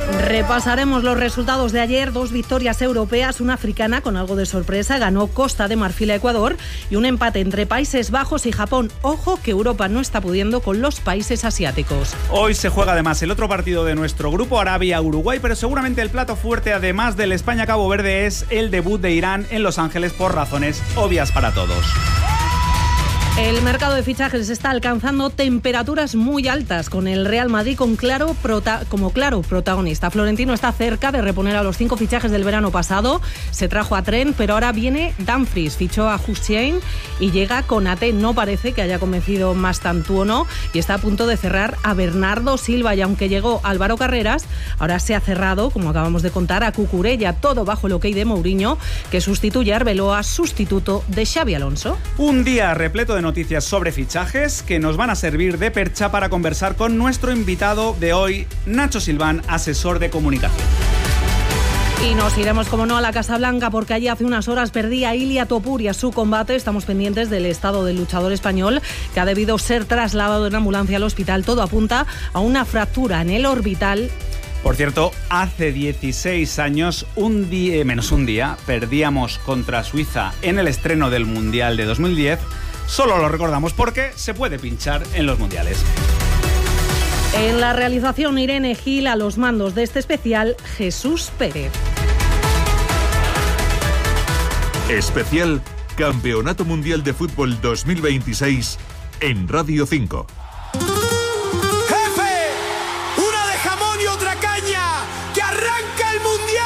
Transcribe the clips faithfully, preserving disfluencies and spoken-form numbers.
Repasaremos los resultados de ayer, dos victorias europeas, una africana con algo de sorpresa, ganó Costa de Marfil a Ecuador, y un empate entre Países Bajos y Japón. Ojo que Europa no está pudiendo con los países asiáticos. Hoy se juega además el otro partido de nuestro grupo, Arabia-Uruguay, pero seguramente el plato fuerte, además del España-Cabo Verde, es el debut de Irán en Los Ángeles por razones obvias para todos. El mercado de fichajes está alcanzando temperaturas muy altas, con el Real Madrid con claro prota- como claro protagonista. Florentino está cerca de reponer a los cinco fichajes del verano pasado. Se trajo a Trent, pero ahora viene Dumfries, fichó a Hussein y llega Konaté. No parece que haya convencido Mastantuono y está a punto de cerrar a Bernardo Silva. Y aunque llegó Álvaro Carreras, ahora se ha cerrado, como acabamos de contar, a Cucurella. Todo bajo el ok de Mourinho, que sustituye a Arbeloa, sustituto de Xabi Alonso. Un día repleto de noticias sobre fichajes que nos van a servir de percha para conversar con nuestro invitado de hoy, Nacho Silván, asesor de comunicación. Y nos iremos, como no, a la Casa Blanca, porque allí hace unas horas perdía Ilia Topuria su combate. Estamos pendientes del estado del luchador español, que ha debido ser trasladado en ambulancia al hospital. Todo apunta a una fractura en el orbital. Por cierto, hace dieciséis años, un día, menos un día, perdíamos contra Suiza en el estreno del Mundial de dos mil diez. Solo lo recordamos porque se puede pinchar en los mundiales. En la realización, Irene Gil, a los mandos de este especial, Jesús Pérez. Especial Campeonato Mundial de Fútbol dos mil veintiséis en Radio cinco. ¡Jefe! ¡Una de jamón y otra caña! ¡Que arranca el Mundial!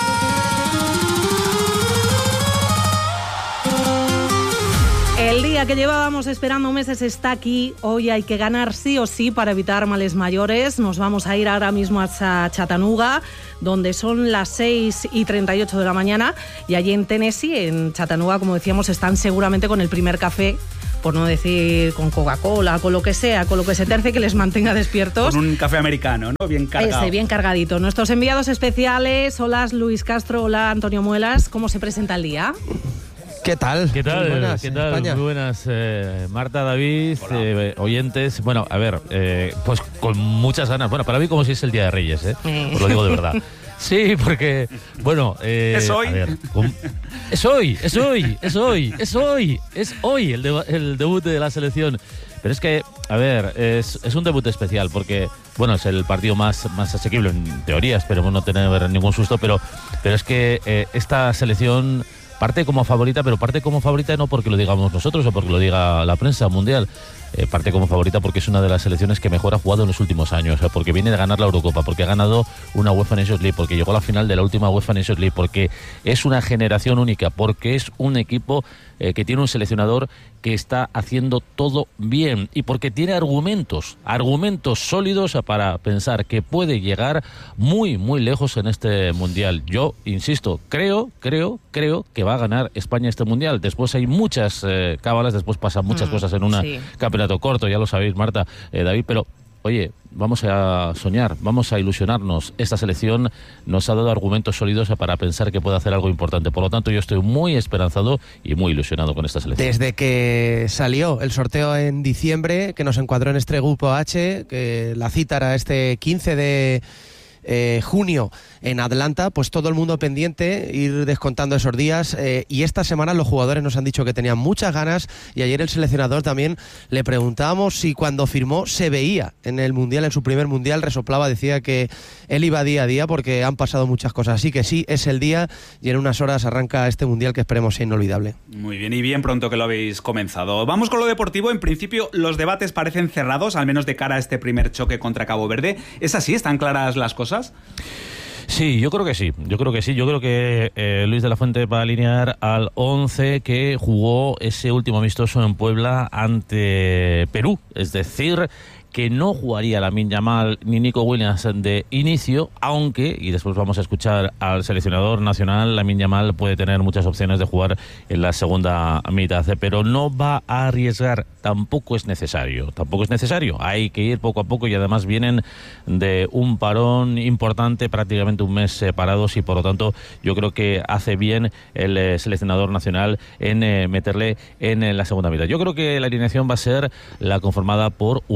El día que llevábamos esperando meses está aquí. Hoy hay que ganar sí o sí para evitar males mayores. Nos vamos a ir ahora mismo a Chattanooga, donde son las seis y treinta y ocho de la mañana. Y allí en Tennessee, en Chattanooga, como decíamos, están seguramente con el primer café, por no decir con Coca-Cola, con lo que sea, con lo que se terce que les mantenga despiertos. Con un café americano, ¿no? Bien cargado. Ese, bien cargadito. Nuestros enviados especiales, hola Luis Castro, hola Antonio Muelas. ¿Cómo se presenta el día? ¿Qué tal? ¿Qué tal? Muy buenas, ¿Qué tal? Muy buenas, eh, Marta, David, eh, oyentes. Bueno, a ver, eh, pues con muchas ganas. Bueno, para mí como si es el Día de Reyes, ¿eh? eh. Os lo digo de verdad. Sí, porque, bueno... Eh, ¿Es hoy? A ver, con, es hoy, es hoy, es hoy, es hoy, es hoy el, de, el debut de la selección. Pero es que, a ver, es, es un debut especial porque, bueno, es el partido más, más asequible en teoría, esperemos no tener ningún susto, pero, pero es que eh, esta selección... parte como favorita, pero parte como favorita no porque lo digamos nosotros o porque lo diga la prensa mundial. Eh, parte como favorita porque es una de las selecciones que mejor ha jugado en los últimos años, o sea, porque viene de ganar la Eurocopa, porque ha ganado una UEFA Nations League, porque llegó a la final de la última UEFA Nations League, porque es una generación única, porque es un equipo eh, que tiene un seleccionador que está haciendo todo bien y porque tiene argumentos, argumentos sólidos para pensar que puede llegar muy, muy lejos en este Mundial. Yo, insisto, creo, creo, creo que va a ganar España este Mundial. Después hay muchas eh, cábalas, después pasan muchas mm, cosas en una sí. campeonato corto, ya lo sabéis, Marta, eh, David, pero oye, vamos a soñar, vamos a ilusionarnos. Esta selección nos ha dado argumentos sólidos para pensar que puede hacer algo importante. Por lo tanto, yo estoy muy esperanzado y muy ilusionado con esta selección. Desde que salió el sorteo en diciembre, que nos encuadró en este grupo H, que la cita era este quince de eh, junio en Atlanta, pues todo el mundo pendiente, ir descontando esos días, eh, y esta semana los jugadores nos han dicho que tenían muchas ganas, y ayer el seleccionador también le preguntábamos si cuando firmó se veía en el Mundial, en su primer Mundial, resoplaba, decía que él iba día a día porque han pasado muchas cosas, así que sí, es el día y en unas horas arranca este Mundial que esperemos sea inolvidable. Muy bien, y bien pronto que lo habéis comenzado. Vamos con lo deportivo. En principio los debates parecen cerrados, al menos de cara a este primer choque contra Cabo Verde. ¿Es así? ¿Están claras las cosas? Sí, yo creo que sí, yo creo que sí, yo creo que eh, Luis de la Fuente va a alinear al once que jugó ese último amistoso en Puebla ante Perú, es decir, que no jugaría Lamine Yamal ni Nico Williams de inicio, aunque, y después vamos a escuchar al seleccionador nacional, Lamine Yamal puede tener muchas opciones de jugar en la segunda mitad, pero no va a arriesgar, tampoco es necesario, tampoco es necesario, hay que ir poco a poco y además vienen de un parón importante, prácticamente un mes separados, y por lo tanto yo creo que hace bien el eh, seleccionador nacional en eh, meterle en, en la segunda mitad. Yo creo que la alineación va a ser la conformada por Unai Simón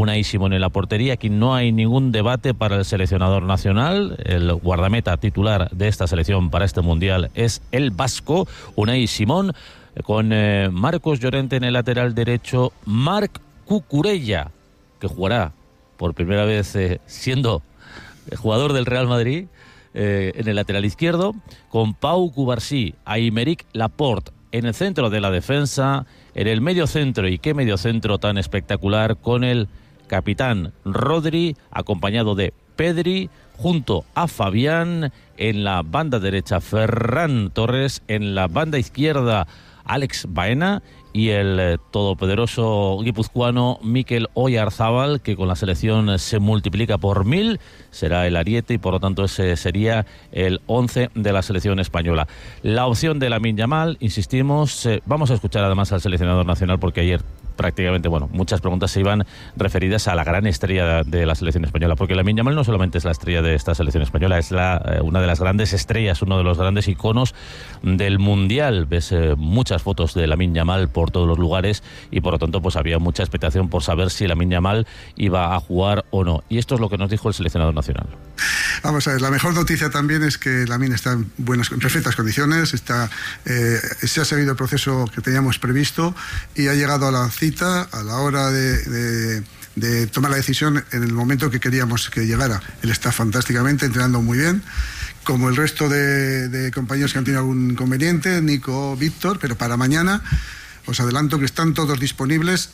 Simón en la portería. Aquí no hay ningún debate para el seleccionador nacional. El guardameta titular de esta selección para este Mundial es el vasco, Unai Simón, con eh, Marcos Llorente en el lateral derecho, Marc Cucurella, que jugará por primera vez eh, siendo jugador del Real Madrid, eh, en el lateral izquierdo, con Pau Cubarsí, Aymeric Laporte en el centro de la defensa, en el medio centro, y qué medio centro tan espectacular, con el capitán Rodri, acompañado de Pedri, junto a Fabián, en la banda derecha Ferran Torres, en la banda izquierda Alex Baena, y el eh, todopoderoso guipuzcoano Mikel Oyarzábal, que con la selección se multiplica por mil, será el ariete y por lo tanto ese sería el once de la selección española. La opción de Lamine Yamal, insistimos, eh, vamos a escuchar además al seleccionador nacional, porque ayer prácticamente, bueno, muchas preguntas se iban referidas a la gran estrella de la selección española, porque Lamine Yamal no solamente es la estrella de esta selección española, es la, eh, una de las grandes estrellas, uno de los grandes iconos del Mundial. Ves eh, muchas fotos de Lamine Yamal por todos los lugares y por lo tanto pues había mucha expectación por saber si Lamine Yamal iba a jugar o no. Y esto es lo que nos dijo el seleccionador nacional. Vamos a ver, la mejor noticia también es que Lamine está en buenas, en perfectas condiciones, está, eh, se ha seguido el proceso que teníamos previsto y ha llegado a la cita a la hora de, de, de tomar la decisión en el momento que queríamos que llegara. Él está fantásticamente, entrenando muy bien, como el resto de, de compañeros que han tenido algún inconveniente, Nico, Víctor, pero para mañana os adelanto que están todos disponibles.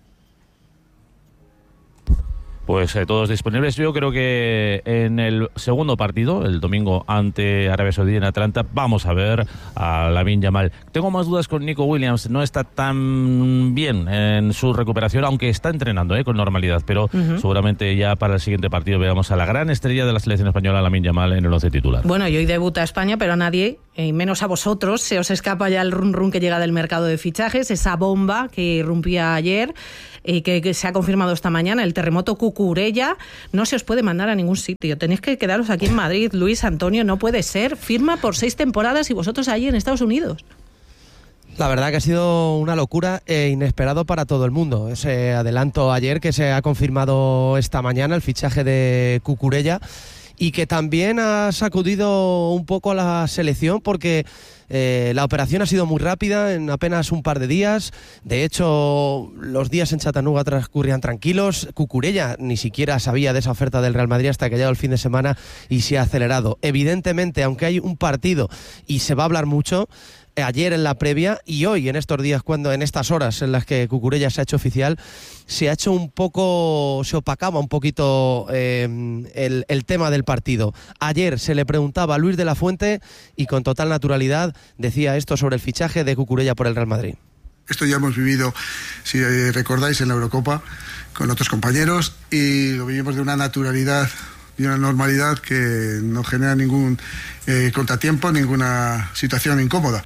Pues eh, todos disponibles. Yo creo que en el segundo partido, el domingo ante Arabia Saudí en Atlanta, vamos a ver a Lamine Yamal. Tengo más dudas con Nico Williams, no está tan bien en su recuperación, aunque está entrenando eh, con normalidad, pero uh-huh. seguramente ya para el siguiente partido veamos a la gran estrella de la selección española, Lamine Yamal, en el once titular. Bueno, y hoy debuta España, pero a nadie, y menos a vosotros, se os escapa ya el run run que llega del mercado de fichajes, esa bomba que irrumpía ayer y que, que se ha confirmado esta mañana, el terremoto Cucurella. No se os puede mandar a ningún sitio, tenéis que quedaros aquí en Madrid. Luis Antonio, no puede ser, firma por seis temporadas y vosotros allí en Estados Unidos. La verdad que ha sido una locura e inesperado para todo el mundo. Ese adelanto ayer que se ha confirmado esta mañana, el fichaje de Cucurella, y que también ha sacudido un poco a la selección porque eh, la operación ha sido muy rápida, en apenas un par de días. De hecho, los días en Chattanooga transcurrían tranquilos. Cucurella ni siquiera sabía de esa oferta del Real Madrid hasta que ha llegado el fin de semana y se ha acelerado. Evidentemente, aunque hay un partido y se va a hablar mucho, ayer en la previa y hoy en estos días, cuando en estas horas en las que Cucurella se ha hecho oficial, se ha hecho un poco, se opacaba un poquito eh, el, el tema del partido. Ayer se le preguntaba a Luis de la Fuente y con total naturalidad decía esto sobre el fichaje de Cucurella por el Real Madrid. Esto ya hemos vivido, si recordáis, en la Eurocopa con otros compañeros y lo vivimos de una naturalidad y una normalidad que no genera ningún eh, contratiempo, ninguna situación incómoda.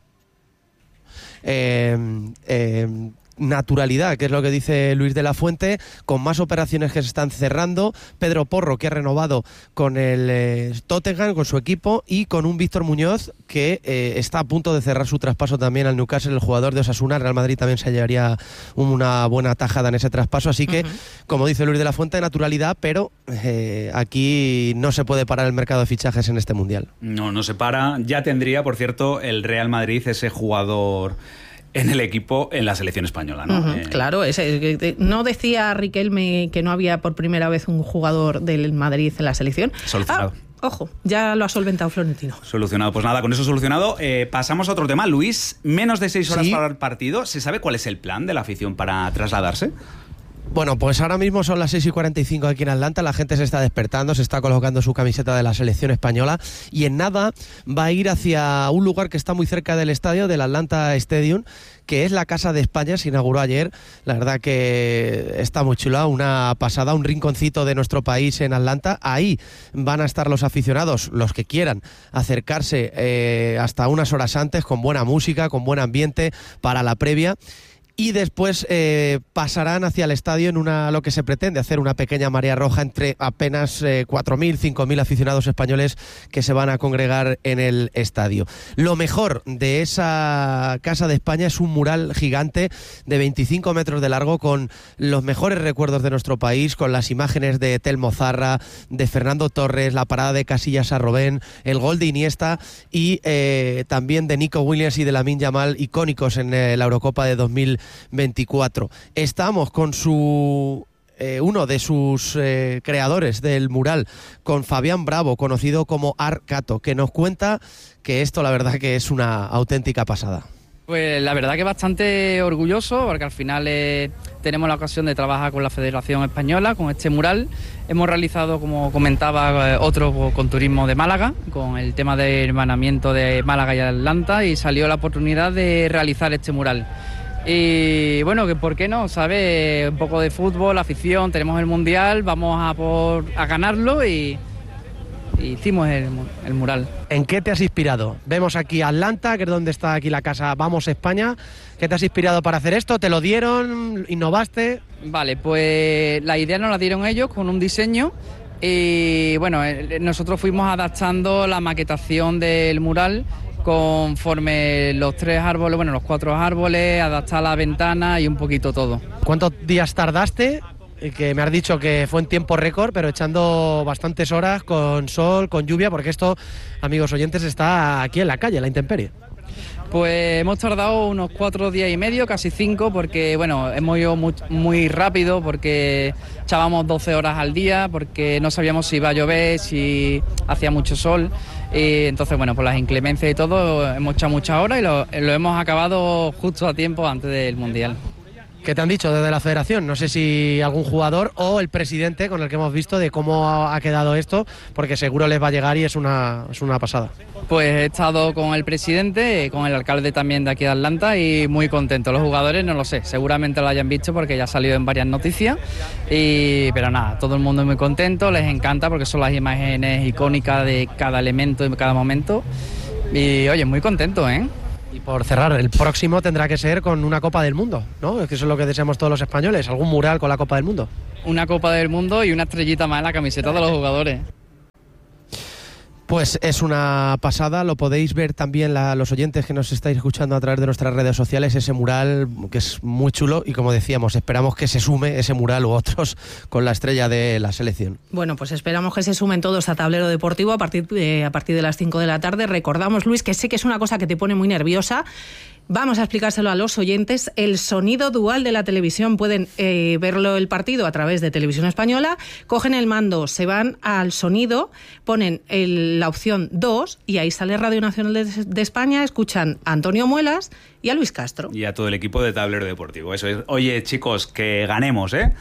Eh, eh, naturalidad, que es lo que dice Luis de la Fuente, con más operaciones que se están cerrando. Pedro Porro, que ha renovado con el eh, Tottenham, con su equipo, y con un Víctor Muñoz que eh, está a punto de cerrar su traspaso también al Newcastle, el jugador de Osasuna. Real Madrid también se llevaría una buena tajada en ese traspaso, así que, uh-huh. como dice Luis de la Fuente, naturalidad, pero eh, aquí no se puede parar el mercado de fichajes en este Mundial. No, no se para. Ya tendría, por cierto, el Real Madrid ese jugador en el equipo, en la selección española, ¿no? Uh-huh, eh... Claro, ese, ¿no decía Riquelme que no había por primera vez un jugador del Madrid en la selección? Solucionado. Ah, ojo, ya lo ha solventado Florentino. Solucionado. Pues nada, con eso solucionado. Eh, pasamos a otro tema. Luis, menos de seis horas ¿Sí? para el partido. ¿Se sabe cuál es el plan de la afición para trasladarse? Bueno, pues ahora mismo son las seis y cuarenta y cinco aquí en Atlanta, la gente se está despertando, se está colocando su camiseta de la selección española y en nada va a ir hacia un lugar que está muy cerca del estadio, del Atlanta Stadium, que es la Casa de España. Se inauguró ayer, la verdad que está muy chula, una pasada, un rinconcito de nuestro país en Atlanta. Ahí van a estar los aficionados, los que quieran acercarse eh, hasta unas horas antes, con buena música, con buen ambiente para la previa. y después eh, pasarán hacia el estadio en una lo que se pretende hacer una pequeña marea roja entre apenas eh, cuatro mil, cinco mil aficionados españoles que se van a congregar en el estadio. Lo mejor de esa Casa de España es un mural gigante de veinticinco metros de largo con los mejores recuerdos de nuestro país, con las imágenes de Telmo Zarra, de Fernando Torres, la parada de Casillas a Robben, el gol de Iniesta y eh, también de Nico Williams y de Lamine Yamal, icónicos en eh, la Eurocopa de dos mil veinticuatro. Estamos con su eh, uno de sus eh, creadores del mural, con Fabián Bravo, conocido como Arcato, que nos cuenta que esto la verdad que es una auténtica pasada. Pues la verdad que bastante orgulloso, porque al final eh, tenemos la ocasión de trabajar con la Federación Española, con este mural. Hemos realizado, como comentaba, eh, otro con Turismo de Málaga, con el tema del hermanamiento de Málaga y Atlanta, y salió la oportunidad de realizar este mural. Y bueno, que por qué no, ¿sabes? Un poco de fútbol, afición, tenemos el Mundial, vamos a por a ganarlo y, y hicimos el, el mural. ¿En qué te has inspirado? Vemos aquí Atlanta, que es donde está aquí la casa Vamos España. ¿Qué te has inspirado para hacer esto? ¿Te lo dieron? ¿Innovaste? Vale, pues la idea nos la dieron ellos con un diseño y bueno, nosotros fuimos adaptando la maquetación del mural conforme los tres árboles, bueno, los cuatro árboles, adaptar la ventana y un poquito todo. ¿Cuántos días tardaste? Que me has dicho que fue en tiempo récord, pero echando bastantes horas con sol, con lluvia, porque esto, amigos oyentes, está aquí en la calle, en la intemperie. Pues hemos tardado unos cuatro días y medio, casi cinco, porque bueno, hemos ido muy, muy rápido, porque echábamos doce horas al día, porque no sabíamos si iba a llover, si hacía mucho sol. Y entonces, bueno, por las inclemencias y todo, hemos echado muchas horas y lo, lo hemos acabado justo a tiempo antes del Mundial. ¿Qué te han dicho desde la federación? No sé si algún jugador o el presidente con el que hemos visto de cómo ha quedado esto, porque seguro les va a llegar y es una, es una pasada. Pues he estado con el presidente, con el alcalde también de aquí de Atlanta y muy contento. Los jugadores no lo sé, seguramente lo hayan visto porque ya ha salido en varias noticias, y, pero nada, todo el mundo es muy contento, les encanta porque son las imágenes icónicas de cada elemento y cada momento y oye, muy contento, ¿eh? Y por cerrar, el próximo tendrá que ser con una Copa del Mundo, ¿no? Es que eso es lo que deseamos todos los españoles, algún mural con la Copa del Mundo. Una Copa del Mundo y una estrellita más en la camiseta de los jugadores. Pues es una pasada, lo podéis ver también la, los oyentes que nos estáis escuchando a través de nuestras redes sociales, ese mural que es muy chulo y como decíamos, esperamos que se sume ese mural u otros con la estrella de la selección. Bueno, pues esperamos que se sumen todos a Tablero Deportivo a partir de, a partir de las cinco de la tarde. Recordamos, Luis, que sé que es una cosa que te pone muy nerviosa. Vamos a explicárselo a los oyentes. El sonido dual de la televisión, pueden eh, verlo el partido a través de Televisión Española, cogen el mando, se van al sonido, ponen el, la opción dos y ahí sale Radio Nacional de, de España, escuchan a Antonio Muelas y a Luis Castro. Y a todo el equipo de Tablero Deportivo. Eso es. Oye, chicos, que ganemos, ¿eh?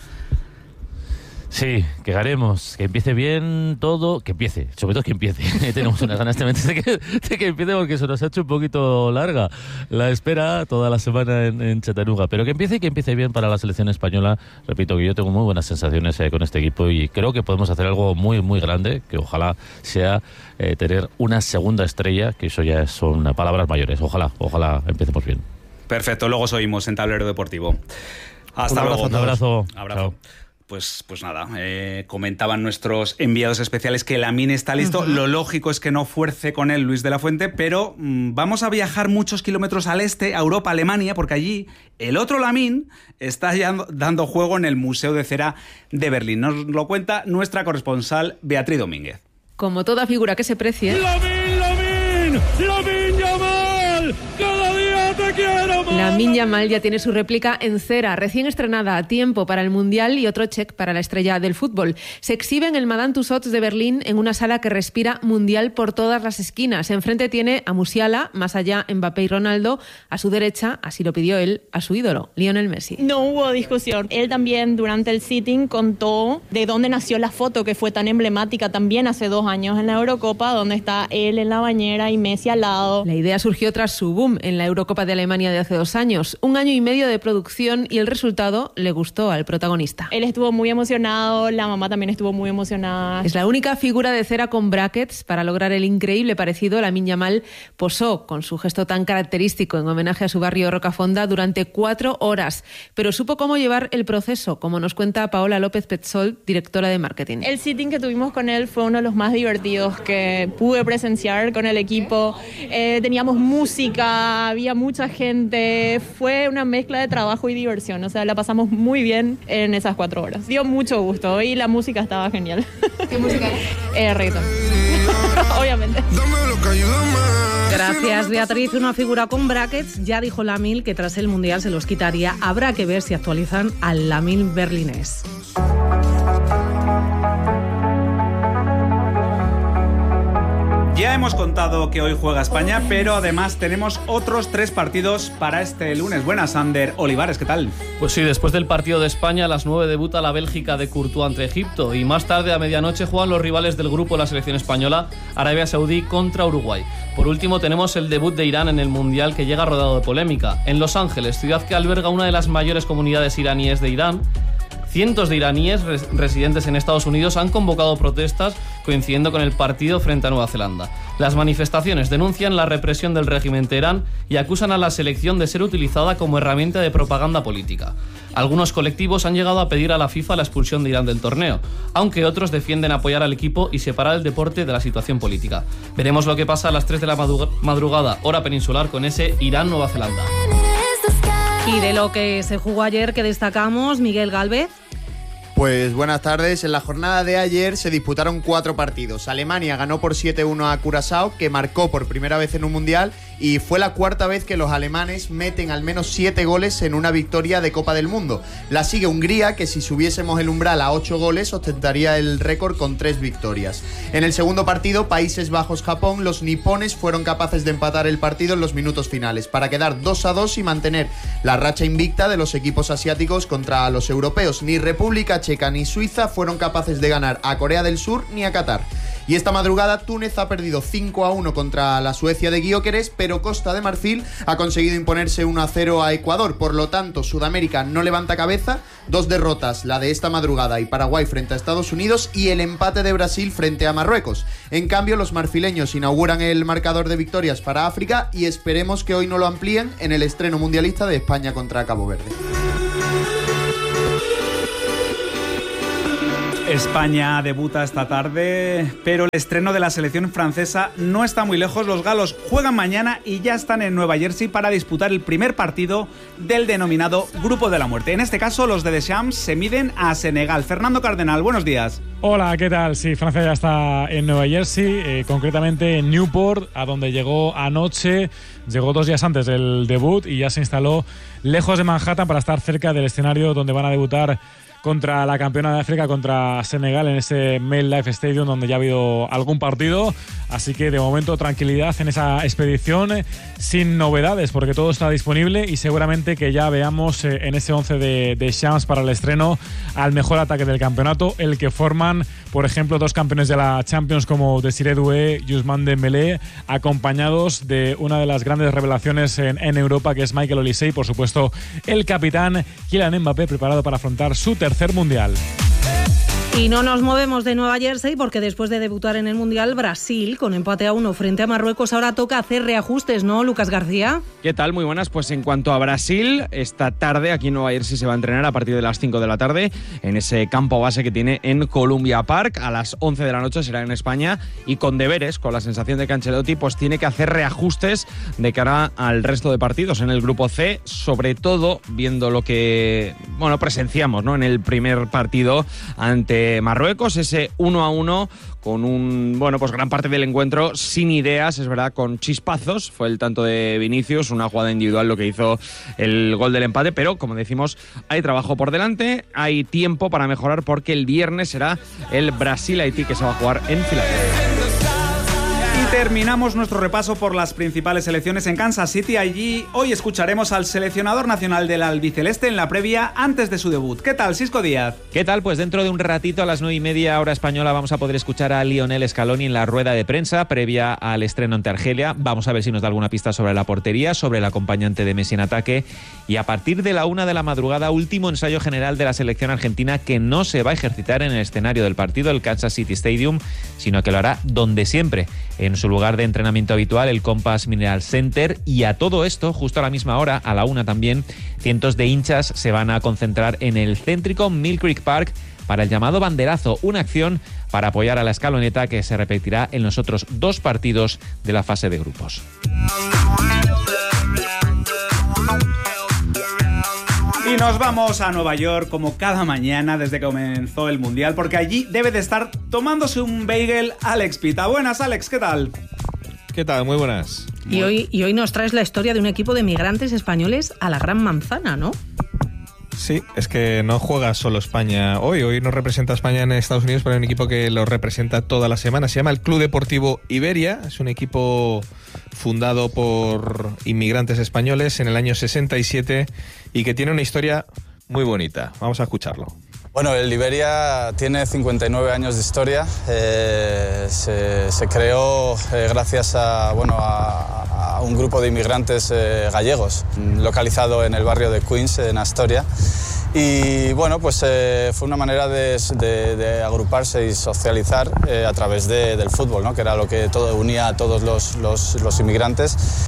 Sí, que ganemos, que empiece bien todo, que empiece, sobre todo que empiece. Tenemos unas ganas tremendas de que, de que empiece porque se nos ha hecho un poquito larga la espera toda la semana en, en Chattanooga, pero que empiece y que empiece bien para la selección española. Repito que yo tengo muy buenas sensaciones eh, con este equipo y creo que podemos hacer algo muy, muy grande, que ojalá sea eh, tener una segunda estrella, que eso ya son palabras mayores. Ojalá, ojalá empecemos bien. Perfecto, luego os oímos en Tablero Deportivo. Hasta un luego. Un abrazo. Abrazo. Chao. Pues, pues nada, eh, comentaban nuestros enviados especiales que Lamine está listo. Uh-huh. Lo lógico es que no fuerce con él Luis de la Fuente, pero mmm, vamos a viajar muchos kilómetros al este, a Europa, Alemania, porque allí el otro Lamine está ya dando juego en el Museo de Cera de Berlín. Nos lo cuenta nuestra corresponsal Beatriz Domínguez. Como toda figura que se precie... ¡Lamine, Lamine! ¡Lamine Yamal! ¡Cada día te quiero más! Lamine Yamal ya tiene su réplica en cera, recién estrenada, a tiempo para el Mundial y otro check para la estrella del fútbol. Se exhibe en el Madame Tussauds de Berlín en una sala que respira mundial por todas las esquinas. Enfrente tiene a Musiala, más allá Mbappé y Ronaldo, a su derecha, así lo pidió él, a su ídolo, Lionel Messi. No hubo discusión. Él también durante el sitting contó de dónde nació la foto que fue tan emblemática también hace dos años en la Eurocopa, donde está él en la bañera y Messi al lado. La idea surgió tras su boom en la Eurocopa de Alemania de hace dos dos años. Un año y medio de producción y el resultado le gustó al protagonista. Él estuvo muy emocionado, la mamá también estuvo muy emocionada. Es la única figura de cera con brackets. Para lograr el increíble parecido, Lamine Yamal posó con su gesto tan característico en homenaje a su barrio Rocafonda durante cuatro horas. Pero supo cómo llevar el proceso, como nos cuenta Paola López Petzol, directora de marketing. El sitting que tuvimos con él fue uno de los más divertidos que pude presenciar con el equipo. Eh, teníamos música, había mucha gente, fue una mezcla de trabajo y diversión, o sea, la pasamos muy bien en esas cuatro horas. Dio mucho gusto y la música estaba genial. ¿Qué música es? Eh, reggaeton. Obviamente. Gracias, Beatriz. Una figura con brackets. Ya dijo Lamil que tras el Mundial se los quitaría. Habrá que ver si actualizan al Lamil berlinés. Ya hemos contado que hoy juega España, pero además tenemos otros tres partidos para este lunes. Buenas, Ander Olivares, ¿qué tal? Pues sí, después del partido de España, a las nueve debuta la Bélgica de Courtois ante Egipto y más tarde a medianoche juegan los rivales del grupo de la selección española, Arabia Saudí contra Uruguay. Por último tenemos el debut de Irán en el Mundial, que llega rodado de polémica. En Los Ángeles, ciudad que alberga una de las mayores comunidades iraníes de Irán, cientos de iraníes res- residentes en Estados Unidos han convocado protestas coincidiendo con el partido frente a Nueva Zelanda. Las manifestaciones denuncian la represión del régimen Teherán y acusan a la selección de ser utilizada como herramienta de propaganda política. Algunos colectivos han llegado a pedir a la FIFA la expulsión de Irán del torneo, aunque otros defienden apoyar al equipo y separar el deporte de la situación política. Veremos lo que pasa a las tres de la madrugada, hora peninsular, con ese Irán-Nueva Zelanda. Y de lo que se jugó ayer, que destacamos, Miguel Gálvez. Pues buenas tardes. En la jornada de ayer se disputaron cuatro partidos. Alemania ganó por siete uno a Curazao, que marcó por primera vez en un mundial, y fue la cuarta vez que los alemanes meten al menos siete goles en una victoria de Copa del Mundo. La sigue Hungría, que si subiésemos el umbral a ocho goles ostentaría el récord con tres victorias. En el segundo partido, Países Bajos-Japón, los nipones fueron capaces de empatar el partido en los minutos finales para quedar dos a dos y mantener la racha invicta de los equipos asiáticos contra los europeos. Ni República Checa ni Suiza fueron capaces de ganar a Corea del Sur ni a Qatar. Y esta madrugada Túnez ha perdido cinco a uno contra la Suecia de Gyökeres, pero Costa de Marfil ha conseguido imponerse uno a cero a Ecuador. Por lo tanto, Sudamérica no levanta cabeza. Dos derrotas, la de esta madrugada y Paraguay frente a Estados Unidos, y el empate de Brasil frente a Marruecos. En cambio, los marfileños inauguran el marcador de victorias para África y esperemos que hoy no lo amplíen en el estreno mundialista de España contra Cabo Verde. España debuta esta tarde, pero el estreno de la selección francesa no está muy lejos. Los galos juegan mañana y ya están en Nueva Jersey para disputar el primer partido del denominado Grupo de la Muerte. En este caso, los de Deschamps se miden a Senegal. Fernando Cardenal, buenos días. Hola, ¿qué tal? Sí, Francia ya está en Nueva Jersey, eh, concretamente en Newport, a donde llegó anoche. Llegó dos días antes del debut y ya se instaló lejos de Manhattan para estar cerca del escenario donde van a debutar contra la campeona de África, contra Senegal, en ese MetLife Stadium, donde ya ha habido algún partido. Así que de momento tranquilidad en esa expedición, sin novedades, porque todo está disponible y seguramente que ya veamos eh, en ese once de, de Champs para el estreno al mejor ataque del campeonato, el que forman, por ejemplo, dos campeones de la Champions como Desiré Doué y Ousmane Dembélé, acompañados de una de las grandes revelaciones en, en Europa, que es Michael Olise, y por supuesto el capitán Kylian Mbappé, preparado para afrontar su tercer mundial. Y no nos movemos de Nueva Jersey porque después de debutar en el Mundial, Brasil, con empate a uno frente a Marruecos, ahora toca hacer reajustes, ¿no, Lucas García? ¿Qué tal? Muy buenas. Pues en cuanto a Brasil, esta tarde aquí en Nueva Jersey se va a entrenar a partir de las cinco de la tarde en ese campo base que tiene en Columbia Park. A las once de la noche será en España y con deberes, con la sensación de que Ancelotti pues tiene que hacer reajustes de cara al resto de partidos en el grupo C, sobre todo viendo lo que bueno presenciamos, ¿no?, en el primer partido ante Marruecos, ese uno a uno con un, bueno, pues gran parte del encuentro sin ideas, es verdad, con chispazos. Fue el tanto de Vinicius, una jugada individual lo que hizo el gol del empate, pero como decimos, hay trabajo por delante, hay tiempo para mejorar porque el viernes será el Brasil-Haití que se va a jugar en Filadelfia. Y terminamos nuestro repaso por las principales selecciones en Kansas City. Allí hoy escucharemos al seleccionador nacional del albiceleste en la previa antes de su debut. ¿Qué tal, Sisco Díaz? ¿Qué tal? Pues dentro de un ratito a las nueve y media hora española vamos a poder escuchar a Lionel Scaloni en la rueda de prensa previa al estreno ante Argelia. Vamos a ver si nos da alguna pista sobre la portería, sobre el acompañante de Messi en ataque. Y a partir de la una de la madrugada, último ensayo general de la selección argentina, que no se va a ejercitar en el escenario del partido, el Kansas City Stadium, sino que lo hará donde siempre, en su lugar de entrenamiento habitual, el Compass Mineral Center. Y a todo esto, justo a la misma hora, a la una también, cientos de hinchas se van a concentrar en el céntrico Mill Creek Park para el llamado banderazo, una acción para apoyar a la escaloneta que se repetirá en los otros dos partidos de la fase de grupos. Y nos vamos a Nueva York como cada mañana desde que comenzó el Mundial, porque allí debe de estar tomándose un bagel Alex Pita. Buenas, Alex, ¿qué tal? ¿Qué tal? Muy buenas. Y hoy, y hoy nos traes la historia de un equipo de migrantes españoles a la Gran Manzana, ¿no? Sí, es que no juega solo España hoy. Hoy nos representa España en Estados Unidos, pero hay un equipo que lo representa toda la semana. Se llama el Club Deportivo Iberia. Es un equipo fundado por inmigrantes españoles en el año sesenta y siete y que tiene una historia muy bonita. Vamos a escucharlo. Bueno, el Iberia tiene cincuenta y nueve años de historia. Eh, se, se creó eh, gracias a, bueno, a, a un grupo de inmigrantes eh, gallegos, localizado en el barrio de Queens, en Astoria. Y bueno, pues eh, fue una manera de, de, de agruparse y socializar eh, a través de, del fútbol, ¿no? Que era lo que todo, unía a todos los, los, los inmigrantes.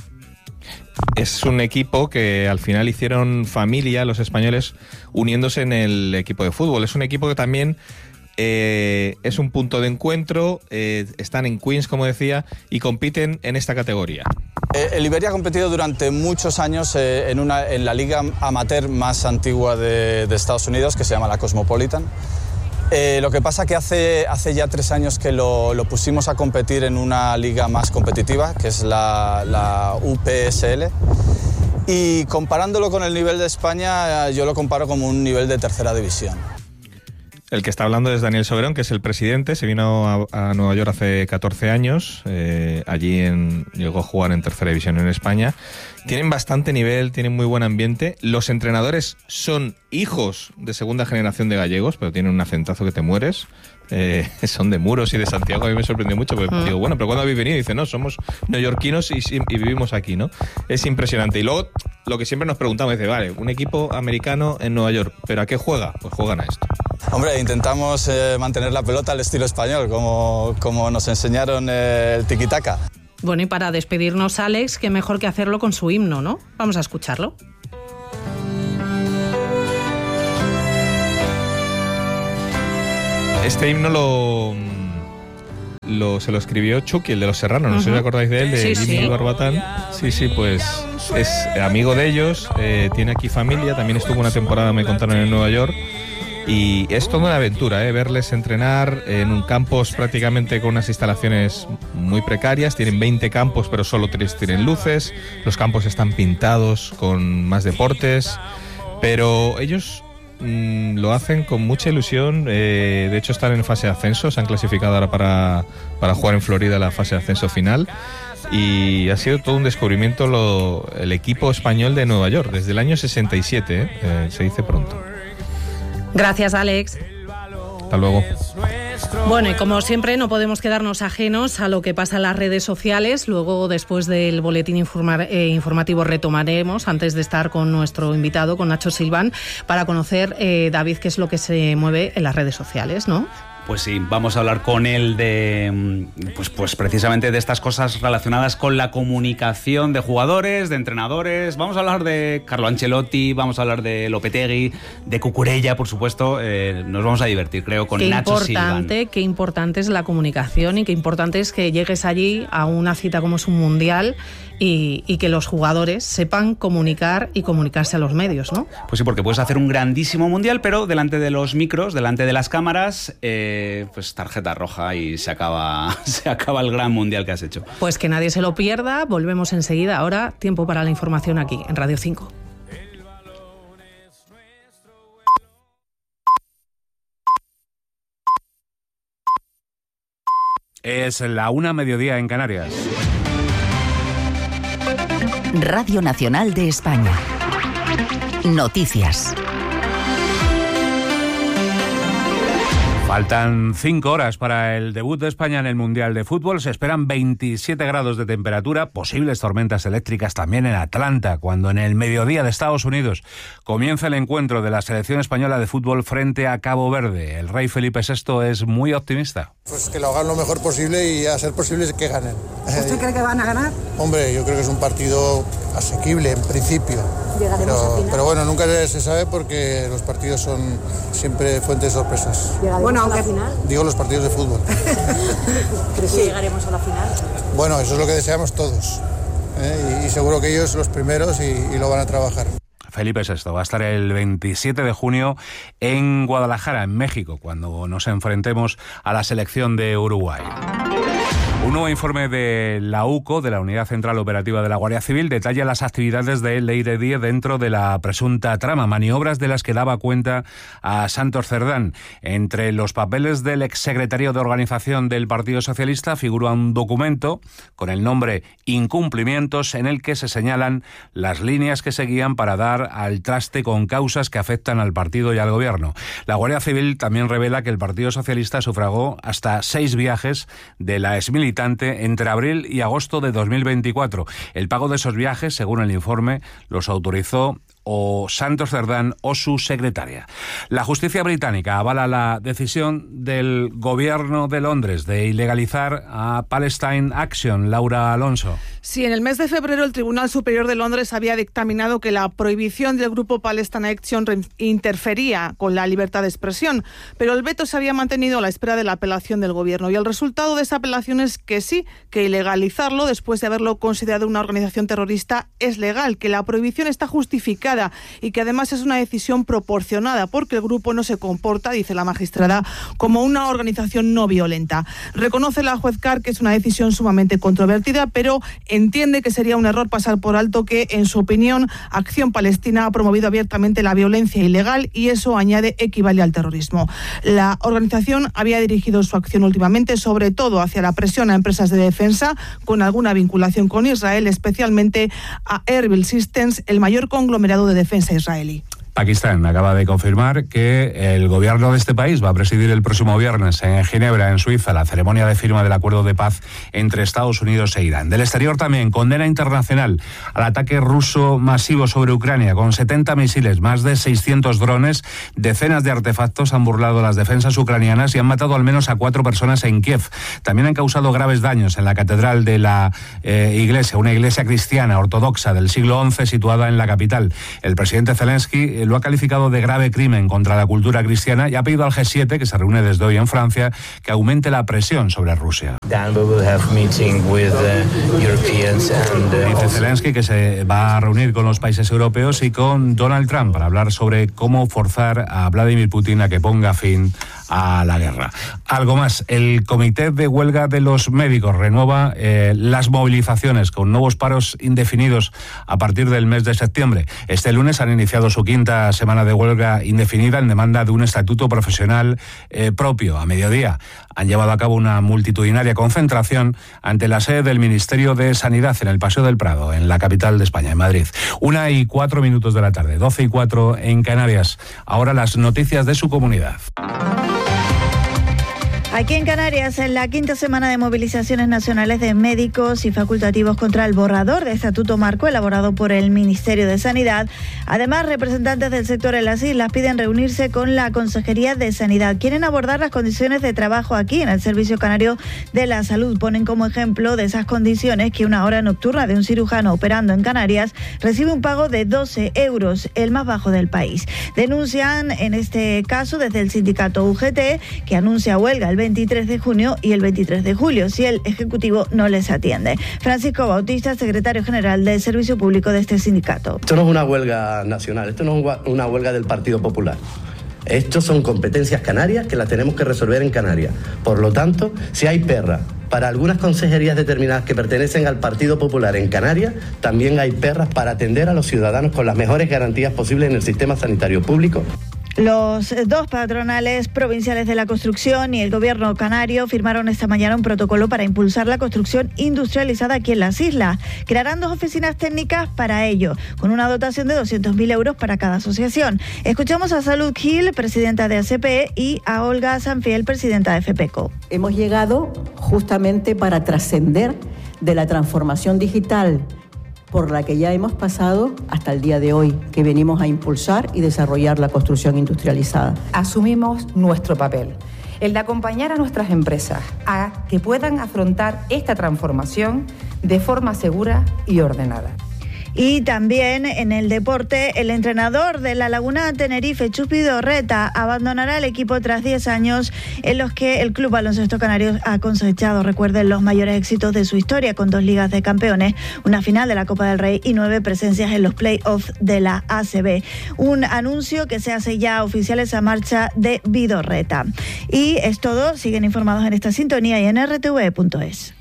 Es un equipo que al final hicieron familia los españoles uniéndose en el equipo de fútbol. Es un equipo que también eh, es un punto de encuentro, eh, están en Queens, como decía, y compiten en esta categoría. Eh, el Iberia ha competido durante muchos años eh, en, una, en la liga amateur más antigua de, de Estados Unidos, que se llama la Cosmopolitan. Eh, lo que pasa que hace, hace ya tres años que lo, lo pusimos a competir en una liga más competitiva, que es la, la U P S L. Y comparándolo con el nivel de España, yo lo comparo como un nivel de tercera división. El que está hablando es Daniel Soberón, que es el presidente. Se vino a, a Nueva York hace catorce años. Eh, allí en, llegó a jugar en tercera división en España. Tienen bastante nivel, tienen muy buen ambiente. Los entrenadores son hijos de segunda generación de gallegos, pero tienen un acentazo que te mueres. Eh, son de Muros y de Santiago. A mí me sorprendió mucho, porque mm. digo, bueno, pero ¿cuándo habéis venido? Y dice, no, somos neoyorquinos y, y vivimos aquí, ¿no? Es impresionante. Y luego, lo que siempre nos preguntamos, dice, vale, un equipo americano en Nueva York, ¿pero a qué juega? Pues juegan a esto. Hombre, intentamos eh, mantener la pelota al estilo español, como, como nos enseñaron eh, el tiki-taka. Bueno, y para despedirnos, Alex, qué mejor que hacerlo con su himno, ¿no? Vamos a escucharlo. Este himno lo, lo se lo escribió Chucky, el de Los Serranos, no uh-huh. sé si os acordáis de él, de sí, Jimmy sí. Barbatán. Sí, sí, pues es amigo de ellos, eh, tiene aquí familia, también estuvo una temporada, me contaron, en Nueva York. Y es toda una aventura, ¿eh? Verles entrenar en un campus prácticamente con unas instalaciones muy precarias. Tienen veinte campos, pero solo tres tienen luces. Los campos están pintados con más deportes. Pero ellos mmm, lo hacen con mucha ilusión. Eh, de hecho, están en fase de ascenso. Se han clasificado ahora para, para jugar en Florida la fase de ascenso final. Y ha sido todo un descubrimiento lo, el equipo español de Nueva York, desde el año sesenta y siete, ¿eh? Eh, se dice pronto. Gracias, Alex. Hasta luego. Bueno, y como siempre no podemos quedarnos ajenos a lo que pasa en las redes sociales. Luego, después del boletín informar, eh, informativo, retomaremos, antes de estar con nuestro invitado, con Nacho Silván, para conocer, eh, David, qué es lo que se mueve en las redes sociales, ¿no? Pues sí, vamos a hablar con él de, pues, pues precisamente de estas cosas relacionadas con la comunicación de jugadores, de entrenadores. Vamos a hablar de Carlo Ancelotti, vamos a hablar de Lopetegui, de Cucurella, por supuesto. Eh, nos vamos a divertir, creo, con qué Nacho importante, Silván. Qué importante es la comunicación y qué importante es que llegues allí a una cita como es un mundial y, y que los jugadores sepan comunicar y comunicarse a los medios, ¿no? Pues sí, porque puedes hacer un grandísimo mundial, pero delante de los micros, delante de las cámaras, eh, pues tarjeta roja y se acaba, se acaba el gran mundial que has hecho. Pues que nadie se lo pierda. Volvemos enseguida. Ahora, tiempo para la información aquí, en Radio cinco. Es la una mediodía en Canarias. Radio Nacional de España. Noticias. Faltan cinco horas para el debut de España en el Mundial de Fútbol. Se esperan veintisiete grados de temperatura, posibles tormentas eléctricas también en Atlanta, cuando en el mediodía de Estados Unidos comienza el encuentro de la selección española de fútbol frente a Cabo Verde. El rey Felipe sexto es muy optimista. Pues que lo hagan lo mejor posible y a ser posible que ganen. ¿Usted cree que van a ganar? Hombre, yo creo que es un partido asequible en principio. Llegaremos pero, al final. Pero bueno, nunca se sabe porque los partidos son siempre fuentes de sorpresas. Bueno, aunque al final. Digo los partidos de fútbol. ¿Crees que llegaremos a la final? Bueno, eso es lo que deseamos todos. ¿eh? Y, y seguro que ellos los primeros y, y lo van a trabajar. Felipe sexto va a estar el veintisiete de junio en Guadalajara, en México, cuando nos enfrentemos a la selección de Uruguay. Un nuevo informe de la U C O, de la Unidad Central Operativa de la Guardia Civil, detalla las actividades de Leiredí dentro de la presunta trama, maniobras de las que daba cuenta a Santos Cerdán. Entre los papeles del exsecretario de Organización del Partido Socialista figura un documento con el nombre Incumplimientos, en el que se señalan las líneas que seguían para dar al traste con causas que afectan al partido y al gobierno. La Guardia Civil también revela que el Partido Socialista sufragó hasta seis viajes de la exmilitante entre abril y agosto de dos mil veinticuatro. El pago de esos viajes, según el informe, los autorizó o Santos Cerdán o su secretaria. La justicia británica avala la decisión del gobierno de Londres de ilegalizar a Palestine Action. Laura Alonso. Sí, en el mes de febrero el Tribunal Superior de Londres había dictaminado que la prohibición del grupo Palestine Action interfería con la libertad de expresión, pero el veto se había mantenido a la espera de la apelación del gobierno, y el resultado de esa apelación es que sí, que ilegalizarlo después de haberlo considerado una organización terrorista es legal, que la prohibición está justificada y que además es una decisión proporcionada porque el grupo no se comporta, dice la magistrada, como una organización no violenta. Reconoce la juez Carr que es una decisión sumamente controvertida, pero entiende que sería un error pasar por alto que, en su opinión, Acción Palestina ha promovido abiertamente la violencia ilegal y eso, añade, equivale al terrorismo. La organización había dirigido su acción últimamente sobre todo hacia la presión a empresas de defensa con alguna vinculación con Israel, especialmente a Erbil Systems, el mayor conglomerado de defensa israelí. Pakistán acaba de confirmar que el gobierno de este país va a presidir el próximo viernes en Ginebra, en Suiza, la ceremonia de firma del acuerdo de paz entre Estados Unidos e Irán. Del exterior también, condena internacional al ataque ruso masivo sobre Ucrania, con setenta misiles, más de seiscientos drones, decenas de artefactos han burlado las defensas ucranianas y han matado al menos a cuatro personas en Kiev. También han causado graves daños en la catedral de la eh, iglesia, una iglesia cristiana ortodoxa del siglo once situada en la capital. El presidente Zelensky lo ha calificado de grave crimen contra la cultura cristiana y ha pedido al G siete, que se reúne desde hoy en Francia, que aumente la presión sobre Rusia. Dice Zelensky que se va a reunir con los países europeos y con Donald Trump para hablar sobre cómo forzar a Vladimir Putin a que ponga fin a la guerra. Algo más, el Comité de Huelga de los Médicos renueva eh, las movilizaciones con nuevos paros indefinidos a partir del mes de septiembre. Este lunes han iniciado su quinta semana de huelga indefinida en demanda de un estatuto profesional eh, propio. A mediodía han llevado a cabo una multitudinaria concentración ante la sede del Ministerio de Sanidad en el Paseo del Prado, en la capital de España, en Madrid. Una y cuatro minutos de la tarde, doce y cuatro en Canarias. Ahora las noticias de su comunidad. Aquí en Canarias, en la quinta semana de movilizaciones nacionales de médicos y facultativos contra el borrador de estatuto marco elaborado por el Ministerio de Sanidad. Además, representantes del sector en las islas piden reunirse con la Consejería de Sanidad. Quieren abordar las condiciones de trabajo aquí en el Servicio Canario de la Salud. Ponen como ejemplo de esas condiciones que una hora nocturna de un cirujano operando en Canarias recibe un pago de doce euros, el más bajo del país. Denuncian en este caso desde el sindicato U G T, que anuncia huelga el veintitrés de junio y el veintitrés de julio, si el Ejecutivo no les atiende. Francisco Bautista, secretario general del Servicio Público de este sindicato. Esto no es una huelga nacional, esto no es una huelga del Partido Popular. Estos son competencias canarias que las tenemos que resolver en Canarias. Por lo tanto, si hay perras para algunas consejerías determinadas que pertenecen al Partido Popular en Canarias, también hay perras para atender a los ciudadanos con las mejores garantías posibles en el sistema sanitario público. Los dos patronales provinciales de la construcción y el gobierno canario firmaron esta mañana un protocolo para impulsar la construcción industrializada aquí en las islas. Crearán dos oficinas técnicas para ello, con una dotación de doscientos mil euros para cada asociación. Escuchamos a Salud Gil, presidenta de A C P, y a Olga Sanfiel, presidenta de FEPECO. Hemos llegado justamente para trascender de la transformación digital por la que ya hemos pasado hasta el día de hoy, que venimos a impulsar y desarrollar la construcción industrializada. Asumimos nuestro papel, el de acompañar a nuestras empresas a que puedan afrontar esta transformación de forma segura y ordenada. Y también en el deporte, el entrenador de La Laguna Tenerife, Chus Vidorreta, abandonará el equipo tras diez años en los que el Club Baloncesto Canario ha cosechado, recuerden, los mayores éxitos de su historia, con dos ligas de campeones, una final de la Copa del Rey y nueve presencias en los play-offs de la A C B. Un anuncio que se hace ya oficial, esa marcha de Vidorreta. Y es todo, siguen informados en esta sintonía y en R T V punto es.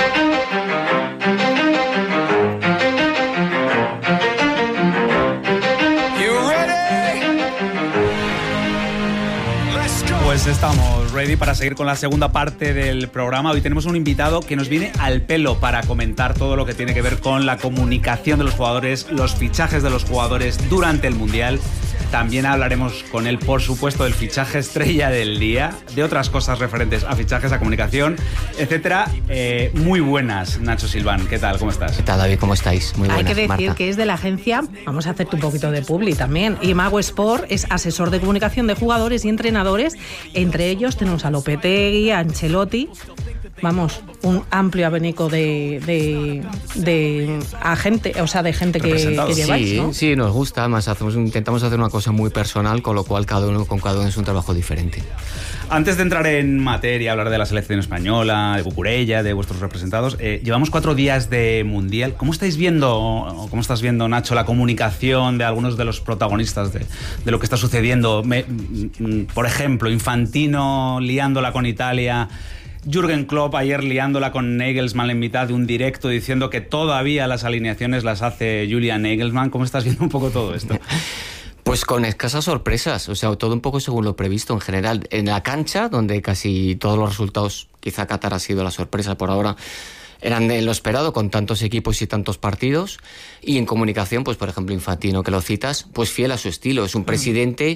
Pues estamos ready para seguir con la segunda parte del programa. Hoy tenemos un invitado que nos viene al pelo para comentar todo lo que tiene que ver con la comunicación de los jugadores, los fichajes de los jugadores durante el Mundial. También hablaremos con él, por supuesto, del fichaje estrella del día, de otras cosas referentes a fichajes, a comunicación, etcétera. Eh, muy buenas, Nacho Silván. ¿Qué tal? ¿Cómo estás? ¿Qué tal, David? ¿Cómo estáis? Muy buenas, Hay que decir Marta. que es de la agencia, vamos a hacerte un poquito de publi también, Imago Sport es asesor de comunicación de jugadores y entrenadores. Entre ellos tenemos a Lopetegui, a Ancelotti. Vamos, un amplio abanico de, de, de agente, o sea, de gente que, que lleváis, sí, ¿no? Sí, nos gusta. Además, hacemos, intentamos hacer una cosa muy personal, con lo cual cada uno con cada uno es un trabajo diferente. Antes de entrar en materia, hablar de la selección española, de Cucurella, de vuestros representados, eh, llevamos cuatro días de Mundial. ¿Cómo estáis viendo, o cómo estás viendo, Nacho, la comunicación de algunos de los protagonistas de, de lo que está sucediendo? Me, por ejemplo, Infantino liándola con Italia, Jürgen Klopp ayer liándola con Nagelsmann en mitad de un directo diciendo que todavía las alineaciones las hace Julian Nagelsmann. ¿Cómo estás viendo un poco todo esto? Pues con escasas sorpresas, o sea, todo un poco según lo previsto en general. En la cancha, donde casi todos los resultados, quizá Qatar ha sido la sorpresa por ahora, eran de lo esperado con tantos equipos y tantos partidos. Y en comunicación, pues por ejemplo Infantino, que lo citas, pues fiel a su estilo. Es un presidente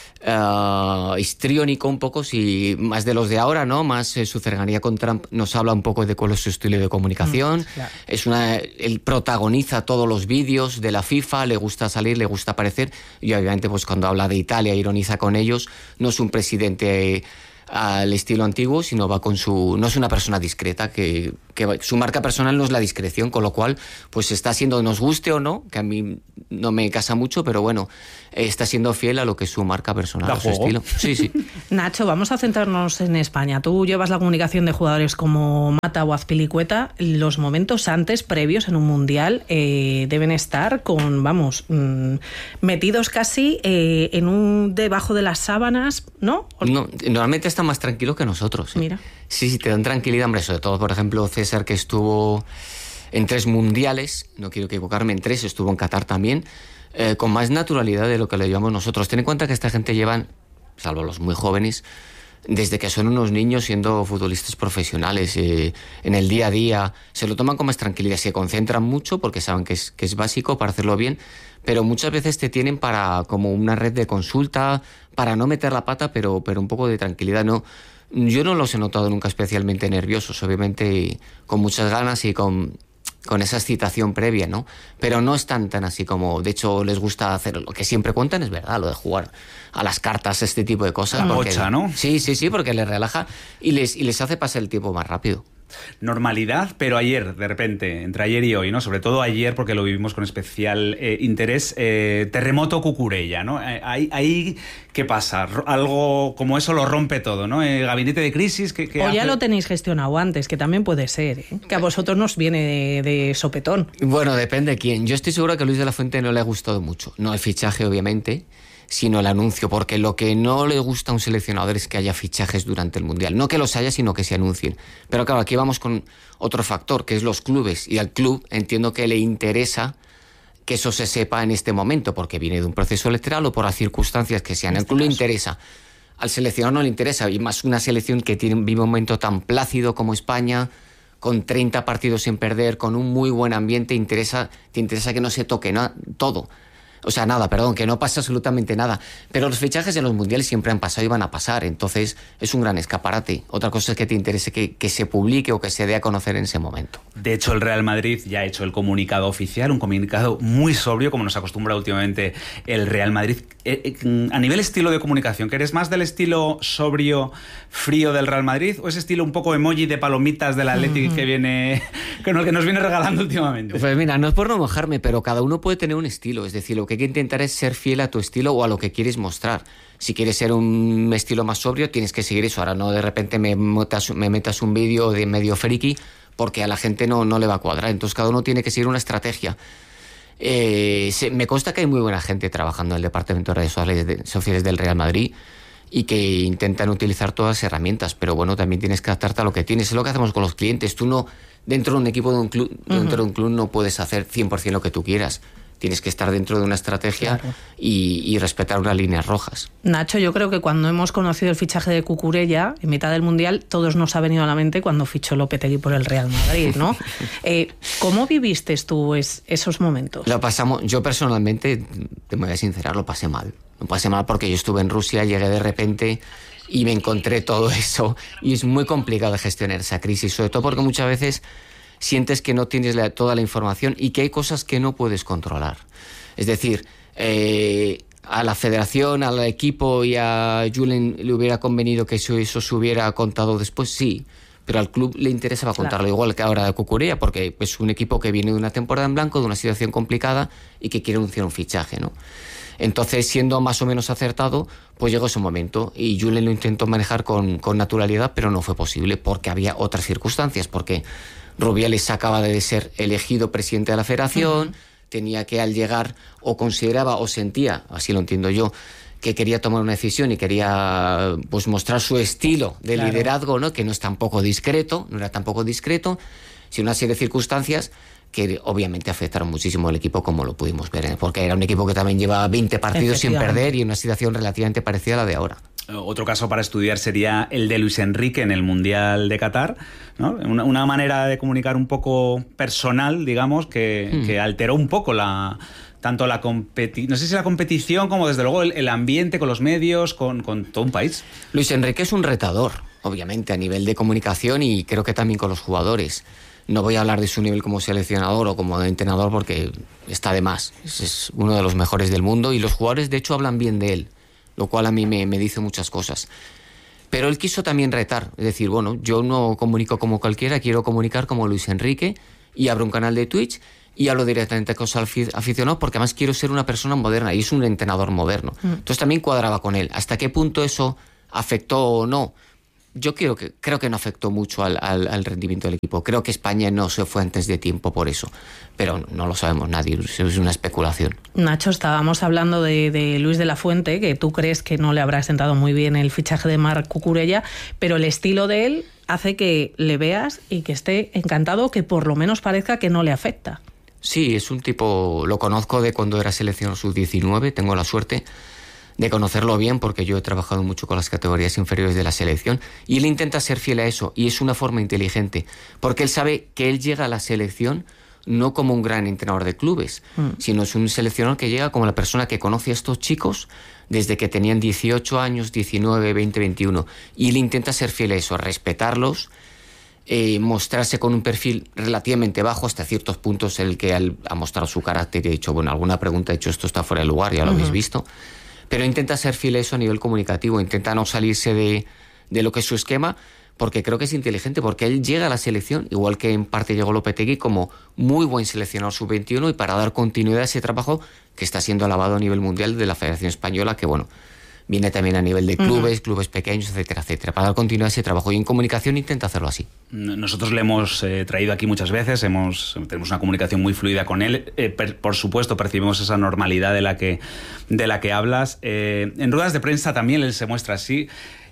Uh, histriónico un poco, si más de los de ahora, ¿no? Más eh, su cercanía con Trump nos habla un poco de cuál es su estilo de comunicación. Mm, claro. Es una, él protagoniza todos los vídeos de la FIFA, le gusta salir, le gusta aparecer, y obviamente pues cuando habla de Italia ironiza con ellos. No es un presidente eh, al estilo antiguo, sino va con su, no es una persona discreta, que, que su marca personal no es la discreción, con lo cual pues está siendo, nos guste o no, que a mí no me casa mucho, pero bueno, está siendo fiel a lo que es su marca personal, a su estilo. Sí, sí. Nacho, vamos a centrarnos en España. Tú llevas la comunicación de jugadores como Mata o Azpilicueta. Los momentos antes, previos en un mundial, eh, deben estar con, vamos, mmm, metidos casi eh, en un debajo de las sábanas, ¿no? No, normalmente están más tranquilos que nosotros. ¿eh? Mira. Sí, sí, te dan tranquilidad, hombre, sobre todo, por ejemplo, César, que estuvo en tres mundiales, no quiero equivocarme, en tres, estuvo en Qatar también, eh, con más naturalidad de lo que le llevamos nosotros. Ten en cuenta que esta gente llevan, salvo los muy jóvenes, desde que son unos niños siendo futbolistas profesionales, eh, en el día a día, se lo toman con más tranquilidad, se concentran mucho porque saben que es, que es básico para hacerlo bien, pero muchas veces te tienen para como una red de consulta, para no meter la pata, pero, pero un poco de tranquilidad, ¿no? Yo no los he notado nunca especialmente nerviosos, obviamente con muchas ganas y con, con esa excitación previa, ¿no? Pero no están tan así como, de hecho, les gusta hacer lo que siempre cuentan, es verdad, lo de jugar a las cartas, este tipo de cosas. La porque, mocha, ¿no? Sí, sí, sí, porque les relaja y les, y les hace pasar el tiempo más rápido. Normalidad, pero ayer, de repente, entre ayer y hoy, ¿no? Sobre todo ayer, porque lo vivimos con especial eh, interés, eh, terremoto Cucurella, ¿no? Eh, ahí, ahí, ¿qué pasa? Algo como eso lo rompe todo, ¿no? El gabinete de crisis que, que o hace... ya lo tenéis gestionado antes, que también puede ser, ¿eh? Que a vosotros nos viene de, de sopetón. Bueno, depende de quién. Yo estoy seguro que a Luis de la Fuente no le ha gustado mucho. No el fichaje, obviamente, sino el anuncio, porque lo que no le gusta a un seleccionador es que haya fichajes durante el Mundial. No que los haya, sino que se anuncien. Pero claro, aquí vamos con otro factor, que es los clubes. Y al club entiendo que le interesa que eso se sepa en este momento, porque viene de un proceso electoral o por las circunstancias que sean. Al club le interesa. Al seleccionador no le interesa, y más una selección que tiene, vive un momento tan plácido como España, con treinta partidos sin perder, con un muy buen ambiente, interesa, te interesa que no se toque na, todo. O sea, nada, perdón, que no pasa absolutamente nada. Pero los fichajes en los mundiales siempre han pasado y van a pasar, entonces es un gran escaparate. Otra cosa es que te interese que, que se publique o que se dé a conocer en ese momento. De hecho, el Real Madrid ya ha hecho el comunicado oficial, un comunicado muy sobrio, como nos acostumbra últimamente el Real Madrid. Eh, eh, a nivel estilo de comunicación, ¿que eres más del estilo sobrio, frío del Real Madrid, o ese estilo un poco emoji de palomitas del Athletic mm. que viene, que nos, que nos viene regalando últimamente? Pues mira, no es por no mojarme, pero cada uno puede tener un estilo, es decir, lo que hay que intentar es ser fiel a tu estilo o a lo que quieres mostrar. Si quieres ser un estilo más sobrio, tienes que seguir eso. Ahora no de repente me metas, me metas un vídeo de medio friki, porque a la gente no, no le va a cuadrar. Entonces cada uno tiene que seguir una estrategia. Eh, se, me consta que hay muy buena gente trabajando en el departamento de redes sociales, de, sociales del Real Madrid y que intentan utilizar todas las herramientas, pero bueno, también tienes que adaptarte a lo que tienes. Es lo que hacemos con los clientes. Tú no, dentro de un equipo de un club, uh-huh. dentro de un club no puedes hacer cien por ciento lo que tú quieras. Tienes que estar dentro de una estrategia claro. y, y respetar unas líneas rojas. Nacho, yo creo que cuando hemos conocido el fichaje de Cucurella, en mitad del Mundial, todos nos ha venido a la mente cuando fichó Lopetegui por el Real Madrid, ¿no? eh, ¿Cómo viviste tú es, esos momentos? Lo pasamos, yo personalmente, te voy a sincerar, lo pasé mal. Lo pasé mal porque yo estuve en Rusia, llegué de repente y me encontré todo eso. Y es muy complicado de gestionar esa crisis, sobre todo porque muchas veces sientes que no tienes la, toda la información y que hay cosas que no puedes controlar. Es decir, eh, a la federación, al equipo y a Julen le hubiera convenido que eso, eso se hubiera contado después, sí, pero al club le interesaba contarlo, claro. igual que ahora a Cucurella, porque es un equipo que viene de una temporada en blanco, de una situación complicada y que quiere anunciar un fichaje, ¿no? Entonces, siendo más o menos acertado, pues llegó ese momento y Julen lo intentó manejar con, con naturalidad, pero no fue posible porque había otras circunstancias, porque Rubiales acaba de ser elegido presidente de la federación, uh-huh. tenía que al llegar o consideraba o sentía, así lo entiendo yo, que quería tomar una decisión y quería pues mostrar su estilo de claro. liderazgo, ¿no? Que no es tampoco discreto, no era tampoco discreto, sino una serie de circunstancias que obviamente afectaron muchísimo al equipo, como lo pudimos ver, ¿eh? Porque era un equipo que también lleva veinte partidos sin perder y en una situación relativamente parecida a la de ahora. Otro caso para estudiar sería el de Luis Enrique en el Mundial de Qatar, ¿no? Una, una manera de comunicar un poco personal, digamos, que, mm. que alteró un poco la tanto la competición, no sé si la competición como desde luego el, el ambiente con los medios, con, con todo un país. Luis Enrique es un retador, obviamente, a nivel de comunicación y creo que también con los jugadores. No voy a hablar de su nivel como seleccionador o como entrenador porque está de más. Es, es uno de los mejores del mundo y los jugadores de hecho hablan bien de él, lo cual a mí me, me dice muchas cosas. Pero él quiso también retar, es decir, bueno, yo no comunico como cualquiera, quiero comunicar como Luis Enrique y abro un canal de Twitch y hablo directamente con los aficionados porque además quiero ser una persona moderna y es un entrenador moderno. Mm. Entonces también cuadraba con él. ¿Hasta qué punto eso afectó o no? Yo creo que, creo que no afectó mucho al, al, al rendimiento del equipo. Creo que España no se fue antes de tiempo por eso. Pero no lo sabemos nadie, es una especulación. Nacho, estábamos hablando de, de Luis de la Fuente, que tú crees que no le habrá sentado muy bien el fichaje de Marc Cucurella, pero el estilo de él hace que le veas y que esté encantado, que por lo menos parezca que no le afecta. Sí, es un tipo, lo conozco de cuando era seleccionador sub diecinueve, tengo la suerte de conocerlo bien porque yo he trabajado mucho con las categorías inferiores de la selección y él intenta ser fiel a eso y es una forma inteligente porque él sabe que él llega a la selección no como un gran entrenador de clubes, mm. sino es un seleccionador que llega como la persona que conoce a estos chicos desde que tenían dieciocho años, diecinueve, veinte, veintiuno y él intenta ser fiel a eso, a respetarlos, eh, mostrarse con un perfil relativamente bajo hasta ciertos puntos en el que él ha mostrado su carácter y ha dicho, bueno, alguna pregunta ha hecho esto está fuera de lugar, ya lo uh-huh. habéis visto. Pero intenta ser fiel a eso a nivel comunicativo, intenta no salirse de, de lo que es su esquema, porque creo que es inteligente, porque él llega a la selección, igual que en parte llegó Lopetegui, como muy buen seleccionador sub veintiuno y para dar continuidad a ese trabajo que está siendo alabado a nivel mundial de la Federación Española, que bueno, viene también a nivel de clubes, uh-huh. clubes pequeños, etcétera, etcétera, para dar continuidad a ese trabajo. Y en comunicación intenta hacerlo así. Nosotros le hemos eh, traído aquí muchas veces, hemos tenemos una comunicación muy fluida con él. Eh, per, por supuesto, percibimos esa normalidad de la que, de la que hablas. Eh, en ruedas de prensa también él se muestra así.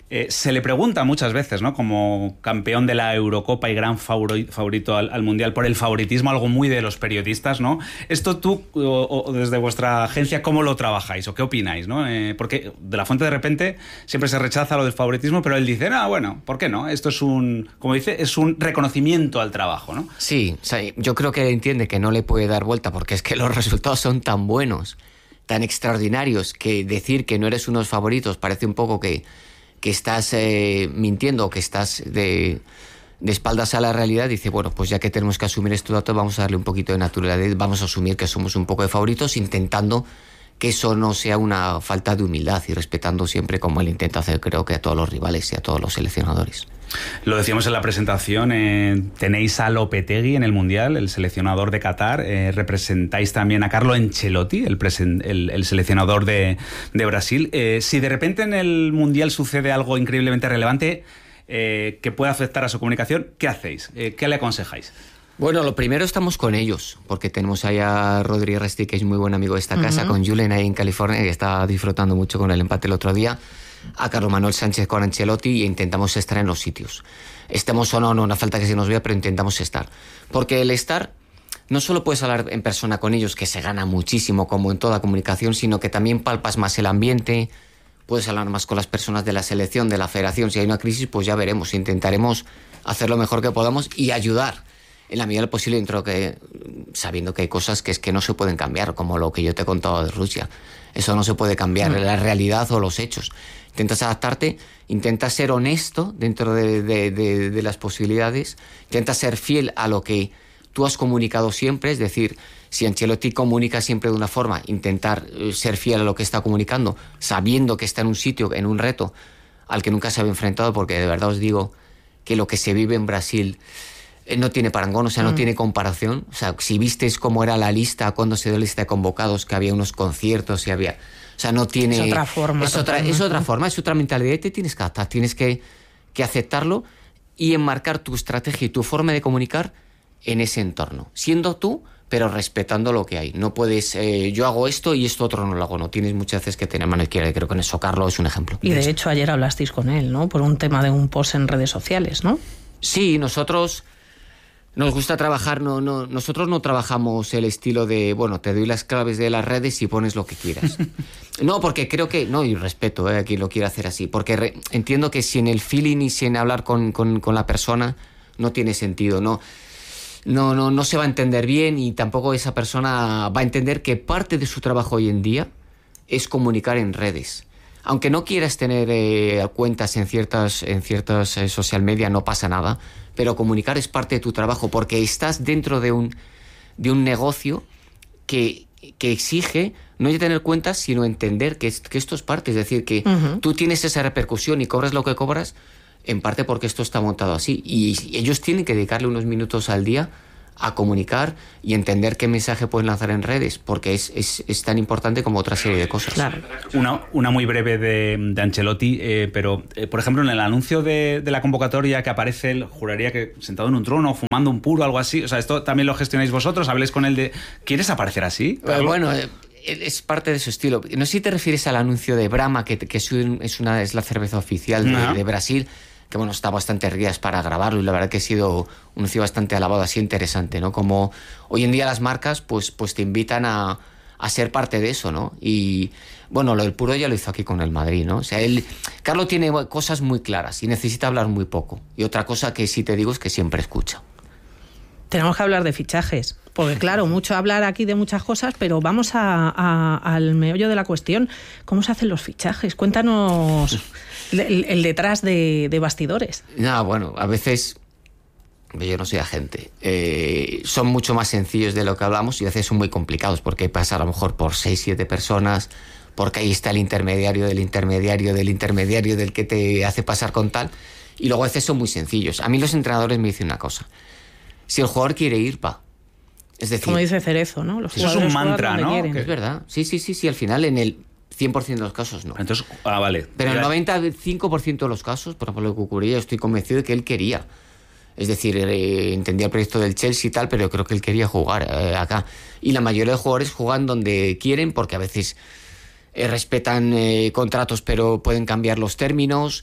Eh, se le pregunta muchas veces, ¿no? Como campeón de la Eurocopa y gran favorito al, al Mundial, por el favoritismo, algo muy de los periodistas, ¿no? Esto tú, o, o desde vuestra agencia, ¿cómo lo trabajáis o qué opináis, ¿no? Eh, porque De La Fuente de repente siempre se rechaza lo del favoritismo, pero él dice, ah, bueno, ¿por qué no? Esto es un, como dice, es un reconocimiento al trabajo, ¿no? Sí, o sea, yo creo que él entiende que no le puede dar vuelta porque es que los resultados son tan buenos, tan extraordinarios, que decir que no eres unos favoritos parece un poco que que estás eh, mintiendo, que estás de, de espaldas a la realidad. Dice, bueno, pues ya que tenemos que asumir estos datos, vamos a darle un poquito de naturalidad, vamos a asumir que somos un poco de favoritos, intentando que eso no sea una falta de humildad y respetando siempre, como él intenta hacer, creo que a todos los rivales y a todos los seleccionadores. Lo decíamos en la presentación, eh, tenéis a Lopetegui en el Mundial, el seleccionador de Qatar, eh, representáis también a Carlo Ancelotti, el, presen, el, el seleccionador de, de Brasil. Eh, si de repente en el Mundial sucede algo increíblemente relevante eh, que pueda afectar a su comunicación, ¿qué hacéis? Eh, ¿Qué le aconsejáis? Bueno, lo primero, estamos con ellos, porque tenemos ahí a Rodri Resti, que es muy buen amigo de esta casa, uh-huh. con Julen ahí en California, que está disfrutando mucho con el empate el otro día, a Carlos Manuel Sánchez con Ancelotti, e intentamos estar en los sitios. Estemos o no, no, no falta que se nos vea, pero intentamos estar. Porque el estar, no solo puedes hablar en persona con ellos, que se gana muchísimo, como en toda comunicación, sino que también palpas más el ambiente, puedes hablar más con las personas de la selección, de la federación. Si hay una crisis, pues ya veremos, intentaremos hacer lo mejor que podamos y ayudar en la medida de lo posible, dentro que, sabiendo que hay cosas que es que no se pueden cambiar, como lo que yo te he contado de Rusia. Eso no se puede cambiar, mm. la realidad o los hechos. Intentas adaptarte, intentas ser honesto dentro de, de, de, de las posibilidades, intentas ser fiel a lo que tú has comunicado siempre, es decir, si Ancelotti comunica siempre de una forma, intentar ser fiel a lo que está comunicando, sabiendo que está en un sitio, en un reto al que nunca se había enfrentado, porque de verdad os digo que lo que se vive en Brasil no tiene parangón, o sea, no mm. tiene comparación. O sea, si visteis cómo era la lista, cuando se dio la lista de convocados, que había unos conciertos y había... O sea, no tiene... Es otra forma. Es otra, es otra forma, es otra mentalidad y te tienes que adaptar, tienes que, que aceptarlo y enmarcar tu estrategia y tu forma de comunicar en ese entorno. Siendo tú, pero respetando lo que hay. No puedes, eh, yo hago esto y esto otro no lo hago. No, tienes muchas veces que tener mano izquierda y creo que en eso Carlos es un ejemplo. Y de hecho ayer hablasteis con él, ¿no? Por un tema de un post en redes sociales, ¿no? Sí, nosotros... Nos gusta trabajar, no, no, nosotros no trabajamos el estilo de, bueno, te doy las claves de las redes y pones lo que quieras. No, porque creo que, no, y respeto eh, a quien lo quiera hacer así, porque re, entiendo que si en el feeling y si en hablar con, con, con la persona no tiene sentido, no, no, no, no se va a entender bien y tampoco esa persona va a entender que parte de su trabajo hoy en día es comunicar en redes. Aunque no quieras tener eh, cuentas en ciertas, en ciertas eh, social media, no pasa nada, pero comunicar es parte de tu trabajo porque estás dentro de un, de un negocio que, que exige no tener cuentas, sino entender que, es, que esto es parte. Es decir, que uh-huh. tú tienes esa repercusión y cobras lo que cobras, en parte porque esto está montado así. Y ellos tienen que dedicarle unos minutos al día a comunicar y entender qué mensaje pueden lanzar en redes, porque es, es, es tan importante como otra serie de cosas. Claro. Una, una muy breve de, de Ancelotti, eh, pero, eh, por ejemplo, en el anuncio de, de la convocatoria que aparece él, juraría que sentado en un trono, fumando un puro, algo así. O sea, esto también lo gestionáis vosotros, habléis con él de... ¿Quieres aparecer así? Eh, bueno... Eh... Es parte de su estilo. No sé si te refieres al anuncio de Brahma, que, que es, un, es, una, es la cerveza oficial de, uh-huh. de Brasil, que bueno, está bastante rías para grabarlo y la verdad que ha sido un anuncio bastante alabado, así interesante, ¿no? Como hoy en día las marcas pues, pues te invitan a, a ser parte de eso, ¿no? Y bueno, lo del puro ya lo hizo aquí con el Madrid, ¿no? O sea, él, Carlos tiene cosas muy claras y necesita hablar muy poco. Y otra cosa que sí te digo es que siempre escucha. Tenemos que hablar de fichajes, porque claro, mucho hablar aquí de muchas cosas, pero vamos a, a, al meollo de la cuestión. ¿Cómo se hacen los fichajes? Cuéntanos el, el detrás de, de bastidores. No, bueno, a veces, yo no soy agente, eh, son mucho más sencillos de lo que hablamos y a veces son muy complicados, porque pasa a lo mejor por seis, siete personas, porque ahí está el intermediario del intermediario del intermediario del que te hace pasar con tal, y luego a veces son muy sencillos. A mí los entrenadores me dicen una cosa: si el jugador quiere ir, va. Es decir, como dice Cerezo, ¿no? Los eso es un mantra, ¿no? Es verdad. Sí, sí, sí, sí. Al final, en el cien por ciento de los casos, no. Entonces, ah, vale. Pero en el noventa y cinco por ciento de los casos, por ejemplo, lo que ocurría, yo estoy convencido de que él quería. Es decir, eh, entendía el proyecto del Chelsea y tal, pero yo creo que él quería jugar eh, acá. Y la mayoría de jugadores juegan donde quieren, porque a veces eh, respetan eh, contratos, pero pueden cambiar los términos,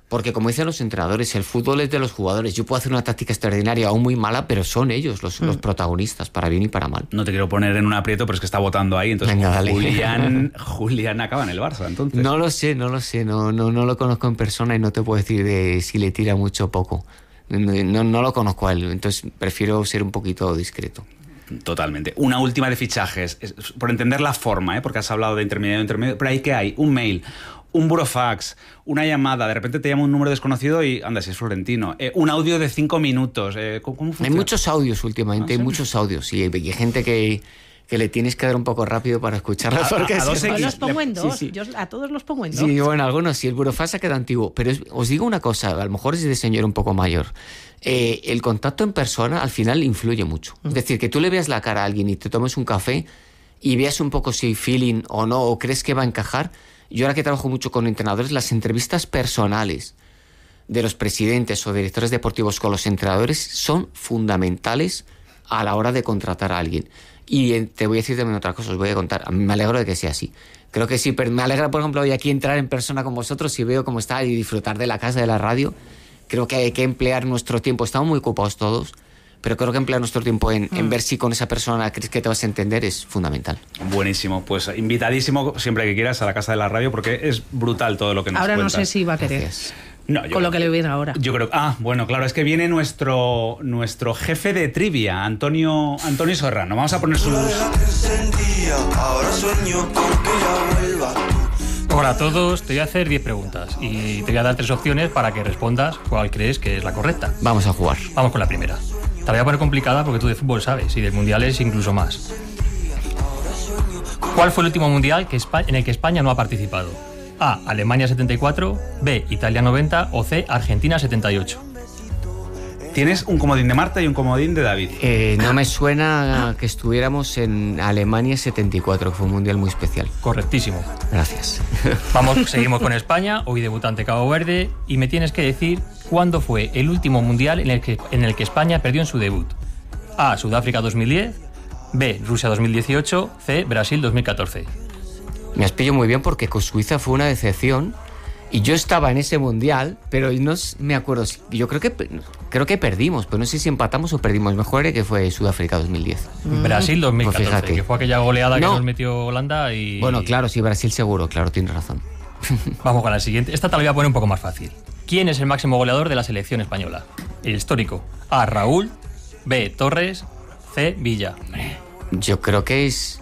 Porque como dicen los entrenadores, el fútbol es de los jugadores. Yo puedo hacer una táctica extraordinaria o muy mala, pero son ellos los, mm. los protagonistas, para bien y para mal. No te quiero poner en un aprieto, pero es que está votando ahí. Entonces, Venga, dale. Julián, Julián acaba en el Barça, entonces. No lo sé, no lo sé. No, no, no lo conozco en persona y no te puedo decir de si le tira mucho o poco. No, no lo conozco a él, entonces prefiero ser un poquito discreto. Totalmente. Una última de fichajes, por entender la forma, ¿eh? Porque has hablado de intermediario, intermediario, pero ahí que hay un mail, un burofax, una llamada, de repente te llama un número desconocido y, anda, si es Florentino, eh, un audio de cinco minutos. Eh, ¿cómo, cómo funciona? Hay muchos audios últimamente, ¿Ah, sí? hay muchos audios, y hay, hay gente que... que le tienes que dar un poco rápido para escucharlas. A, porque a, a dos Yo los pongo en dos, sí, sí. Yo a todos los pongo en dos. Sí, bueno, algunos sí, el burofax se queda antiguo, pero es, os digo una cosa, a lo mejor es de señor un poco mayor. Eh, el contacto en persona al final influye mucho. Mm. Es decir, que tú le veas la cara a alguien y te tomes un café y veas un poco si feeling o no, o crees que va a encajar. Yo ahora que trabajo mucho con entrenadores, las entrevistas personales de los presidentes o directores deportivos con los entrenadores son fundamentales a la hora de contratar a alguien. Y te voy a decir también otra cosa, os voy a contar. A mí me alegro de que sea así. Creo que sí, pero me alegra, por ejemplo, hoy aquí entrar en persona con vosotros y veo cómo está y disfrutar de la casa, de la radio. Creo que hay que emplear nuestro tiempo. Estamos muy ocupados todos, pero creo que emplear nuestro tiempo en, mm. en ver si con esa persona crees que te vas a entender es fundamental. Buenísimo. Pues invitadísimo siempre que quieras a la casa de la radio porque es brutal todo lo que nos Ahora cuentas. no sé si va a querer. Gracias. No, yo con lo que le viene ahora. Yo creo ah, bueno, claro, es que viene nuestro nuestro jefe de trivia, Antonio Antonio Serrano. Vamos a poner sus... Hola a todos, te voy a hacer diez preguntas y te voy a dar tres opciones para que respondas cuál crees que es la correcta. Vamos a jugar. Vamos con la primera. Te la voy a poner complicada porque tú de fútbol sabes y del mundial es incluso más. ¿Cuál fue el último mundial que España, en el que España no ha participado? A. Alemania setenta y cuatro, B. Italia noventa o C. Argentina setenta y ocho. Tienes un comodín de Marta y un comodín de David. Eh, no me suena que estuviéramos en Alemania setenta y cuatro, que fue un mundial muy especial. Correctísimo. Gracias. Vamos, seguimos con España, hoy debutante Cabo Verde, y me tienes que decir cuándo fue el último mundial en el que, en el que España perdió en su debut. A. Sudáfrica dos mil diez, B. Rusia dos mil dieciocho, C. Brasil dos mil catorce. Me has pillado muy bien porque con Suiza fue una decepción y yo estaba en ese mundial, pero no me acuerdo. Yo creo que creo que perdimos, pero no sé si empatamos o perdimos. Mejor que fue Sudáfrica dos mil diez. Brasil dos mil catorce, pues que fue aquella goleada no. que nos metió Holanda y... Bueno, claro, sí, Brasil seguro, claro, tienes razón. Vamos con la siguiente. Esta te la voy a poner un poco más fácil. ¿Quién es el máximo goleador de la selección española? El histórico. A. Raúl, B. Torres, C. Villa. Yo creo que es...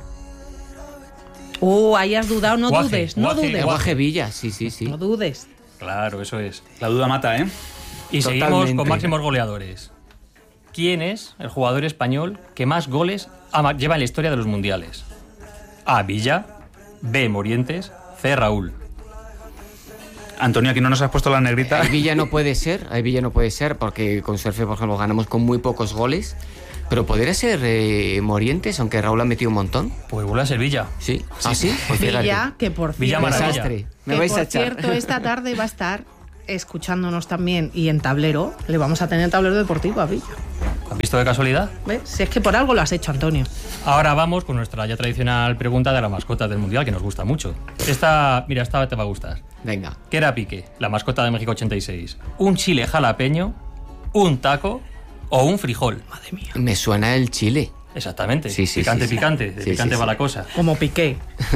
Uh, ahí has dudado, no Guaje, dudes, no Guaje, dudes. Guaje Villa, sí, sí, sí. No dudes. Claro, eso es. La duda mata, ¿eh? Y Totalmente. Seguimos con máximos goleadores. ¿Quién es el jugador español que más goles lleva en la historia de los mundiales? A. Villa, B. Morientes, C. Raúl. Antonio, aquí no nos has puesto la negrita. Ahí Villa no puede ser, ahí Villa no puede ser, porque con Surfe, por ejemplo, ganamos con muy pocos goles. Pero podría ser eh, Morientes, aunque Raúl ha metido un montón. Pues vuelve a ser Villa. Sí. sí. ¿Ah, sí? Pues Villa, que por Villa cierto, Maravilla. Me que vais por a echar. cierto, esta tarde va a estar escuchándonos también y en tablero. Le vamos a tener tablero deportivo a Villa. ¿Has visto de casualidad? ¿Ves? Si es que por algo lo has hecho, Antonio. Ahora vamos con nuestra ya tradicional pregunta de la mascota del mundial, que nos gusta mucho. Esta, mira, esta te va a gustar. Venga. ¿Qué era Piqué, la mascota de México ochenta y seis? ¿Un chile jalapeño, un taco o un frijol? Madre mía. Me suena el chile. Exactamente. Sí, sí, picante, sí, sí. picante. De Sí, picante sí, va sí. la cosa. Como Piqué.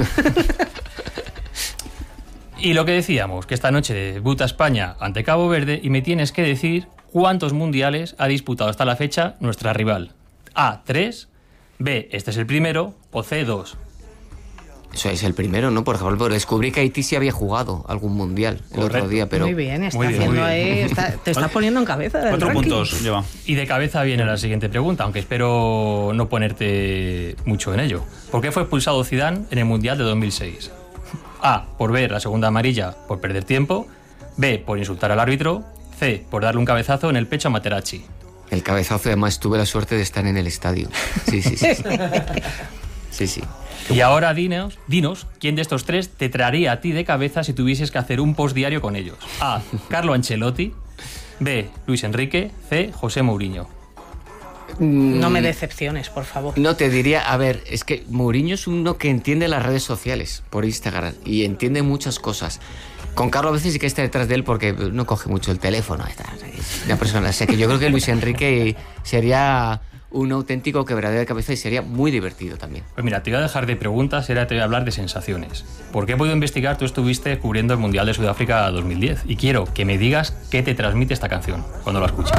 Y lo que decíamos, que esta noche debuta España ante Cabo Verde y me tienes que decir cuántos mundiales ha disputado hasta la fecha nuestra rival. A, tres, B, este es el primero, o C, dos. Eso es el primero, ¿no? Por ejemplo, descubrí que Haití sí había jugado algún mundial el Correcto. otro día, pero... Muy bien, está Muy bien, haciendo muy bien. ahí, está- te estás poniendo en cabeza del Cuatro ranking. puntos lleva. Y de cabeza viene la siguiente pregunta, aunque espero no ponerte mucho en ello. ¿Por qué fue expulsado Zidane en el Mundial de dos mil seis? A, por ver la segunda amarilla por perder tiempo. B, por insultar al árbitro. C, por darle un cabezazo en el pecho a Materazzi. El cabezazo, además, tuve la suerte de estar en el estadio. Sí, sí, sí. Sí, sí. sí. Y ahora dinos, dinos, ¿quién de estos tres te traería a ti de cabeza si tuvieses que hacer un postdiario con ellos? A, Carlo Ancelotti. B, Luis Enrique. C, José Mourinho. No me decepciones, por favor. No, te diría, a ver, es que Mourinho es uno que entiende las redes sociales por Instagram y entiende muchas cosas. Con Carlos a veces sí que está detrás de él porque no coge mucho el teléfono. Es una persona, o sea que yo creo que Luis Enrique sería un auténtico quebradero de cabeza y sería muy divertido también. Pues mira, te voy a dejar de preguntas y ahora te voy a hablar de sensaciones. Porque he podido investigar, tú estuviste cubriendo el Mundial de Sudáfrica dos mil diez y quiero que me digas qué te transmite esta canción cuando la escuchas.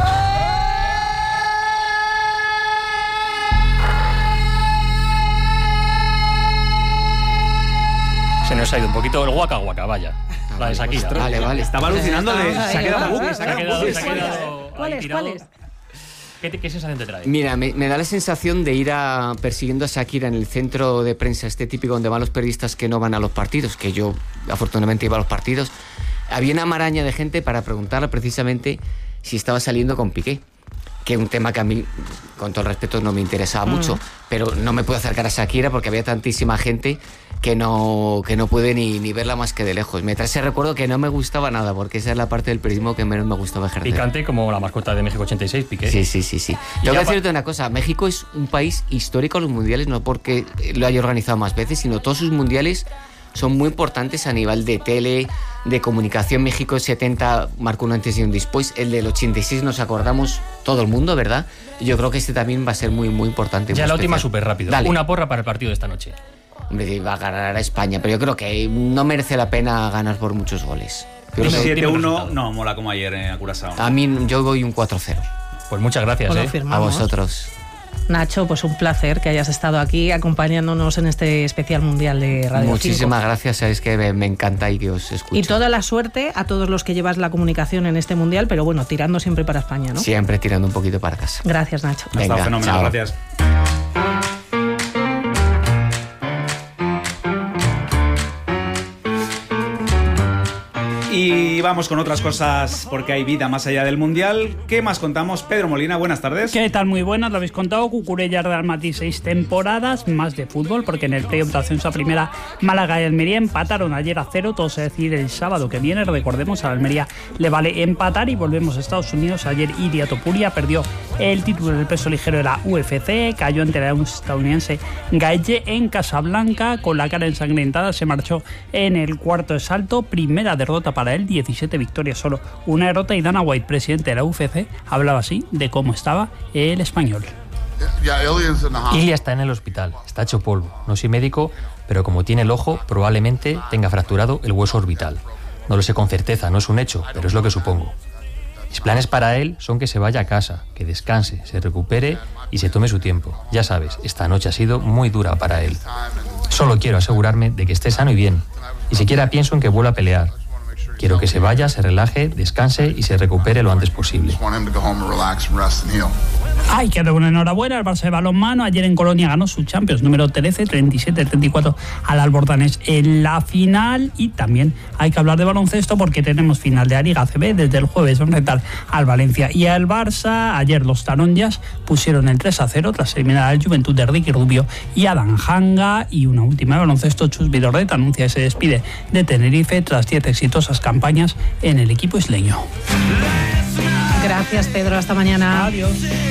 Se nos ha ido un poquito el guaca guaca, vaya. La de Shakira. Vale, vale. Estaba alucinando de... Se ha quedado bucle, Se ha quedado, se ha quedado ¿Cuál es? ¿Cuál es? ¿Qué, ¿Qué sensación te trae? Mira, me, me da la sensación de ir a, persiguiendo a Shakira en el centro de prensa, este típico donde van los periodistas que no van a los partidos, que yo afortunadamente iba a los partidos. Había una maraña de gente para preguntarle precisamente si estaba saliendo con Piqué, que es un tema que a mí, con todo el respeto, no me interesaba mm. mucho, pero no me pude acercar a Shakira porque había tantísima gente que no, que no pude ni, ni verla más que de lejos. Me trae ese recuerdo que no me gustaba nada, porque esa es la parte del periodismo que menos me gustaba ejercer. Picante como la mascota de México ochenta y seis, Piqué. Sí, sí, sí, sí. Tengo que decirte una cosa, México es un país histórico en los mundiales, no porque lo haya organizado más veces, sino todos sus mundiales son muy importantes a nivel de tele, de comunicación. México setenta marcó un antes y un después. El del ochenta y seis nos acordamos todo el mundo, ¿verdad? Yo creo que este también va a ser muy, muy importante. Ya muy la última especial. súper rápido. Dale. Una porra para el partido de esta noche. Hombre, va a ganar a España, pero yo creo que no merece la pena ganar por muchos goles. Un siete uno no mola como ayer en eh, Curazao. A mí yo voy un cuatro cero. Pues muchas gracias, pues eh. A vosotros. Nacho, pues un placer que hayas estado aquí acompañándonos en este especial mundial de Radio Muchísimas cinco. gracias, sabes que me, me encanta y que os escucho. Y toda la suerte a todos los que llevas la comunicación en este mundial, pero bueno, tirando siempre para España, ¿no? Siempre tirando un poquito para casa. Gracias, Nacho. Venga, Está fenomenal, chao. gracias. Y vamos con otras cosas porque hay vida más allá del Mundial. ¿Qué más contamos? Pedro Molina, buenas tardes. ¿Qué tal? Muy buenas, lo habéis contado. Cucurella, Real Madrid, seis temporadas, más de fútbol, porque en el playoff de ascenso a primera, Málaga y Almería empataron ayer a cero, todo se decide el sábado que viene. Recordemos, a Almería le vale empatar y volvemos a Estados Unidos. Ayer Iria Topuria perdió el título del peso ligero de la U F C, cayó ante la estadounidense Gaethje en Casablanca, con la cara ensangrentada, se marchó en el cuarto de salto, primera derrota para él, diecisiete victorias, solo una derrota, y Dana White, presidente de la U F C, hablaba así de cómo estaba el español. Ilia está en el hospital, está hecho polvo. No soy médico, pero como tiene el ojo, probablemente tenga fracturado el hueso orbital. No lo sé con certeza, no es un hecho, pero es lo que supongo. Mis planes para él son que se vaya a casa, que descanse, se recupere y se tome su tiempo. Ya sabes, esta noche ha sido muy dura para él. Solo quiero asegurarme de que esté sano y bien. Y siquiera pienso en que vuelva a pelear. Quiero que se vaya, se relaje, descanse y se recupere lo antes posible. Ay, que dar una enhorabuena al Barça de balonmano. Ayer en Colonia ganó su Champions número trece, treinta y siete a treinta y cuatro al Albordanés en la final. Y también hay que hablar de baloncesto porque tenemos final de la Liga A C B. Desde el jueves van a enfrentar al Valencia y al Barça. Ayer los Taronjas pusieron el tres a cero tras eliminar al Juventud de Ricky Rubio y Adam Hanga. Y una última de baloncesto, Chus Vidorret anuncia que se despide de Tenerife tras diez exitosas campañas en el equipo isleño. Gracias, Pedro. Hasta mañana. Adiós.